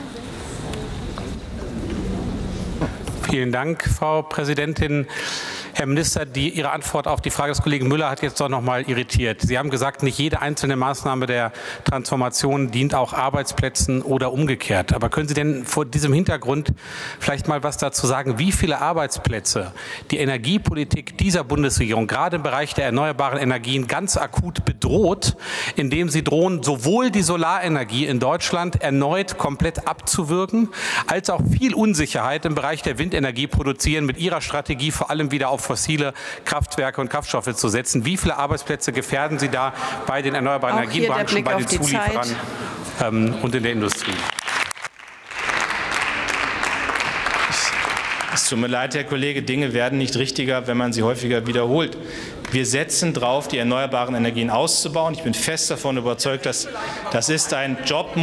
Vielen Dank, Frau Präsidentin. Herr Minister, Ihre Antwort auf die Frage des Kollegen Müller hat jetzt doch noch mal irritiert. Sie haben gesagt, nicht jede einzelne Maßnahme der Transformation dient auch Arbeitsplätzen oder umgekehrt. Aber können Sie denn vor diesem Hintergrund vielleicht mal was dazu sagen, wie viele Arbeitsplätze die Energiepolitik dieser Bundesregierung gerade im Bereich der erneuerbaren Energien ganz akut bedroht, indem sie drohen, sowohl die Solarenergie in Deutschland erneut komplett abzuwürgen, als auch viel Unsicherheit im Bereich der Windenergie produzieren, mit Ihrer Strategie vor allem wieder auf fossile Kraftwerke und Kraftstoffe zu setzen. Wie viele Arbeitsplätze gefährden Sie da bei den erneuerbaren Energiebranchen, bei den Zulieferern und in der Industrie? Es tut mir leid, Herr Kollege, Dinge werden nicht richtiger, wenn man sie häufiger wiederholt. Wir setzen drauf, die erneuerbaren Energien auszubauen. Ich bin fest davon überzeugt, dass das ist ein Job.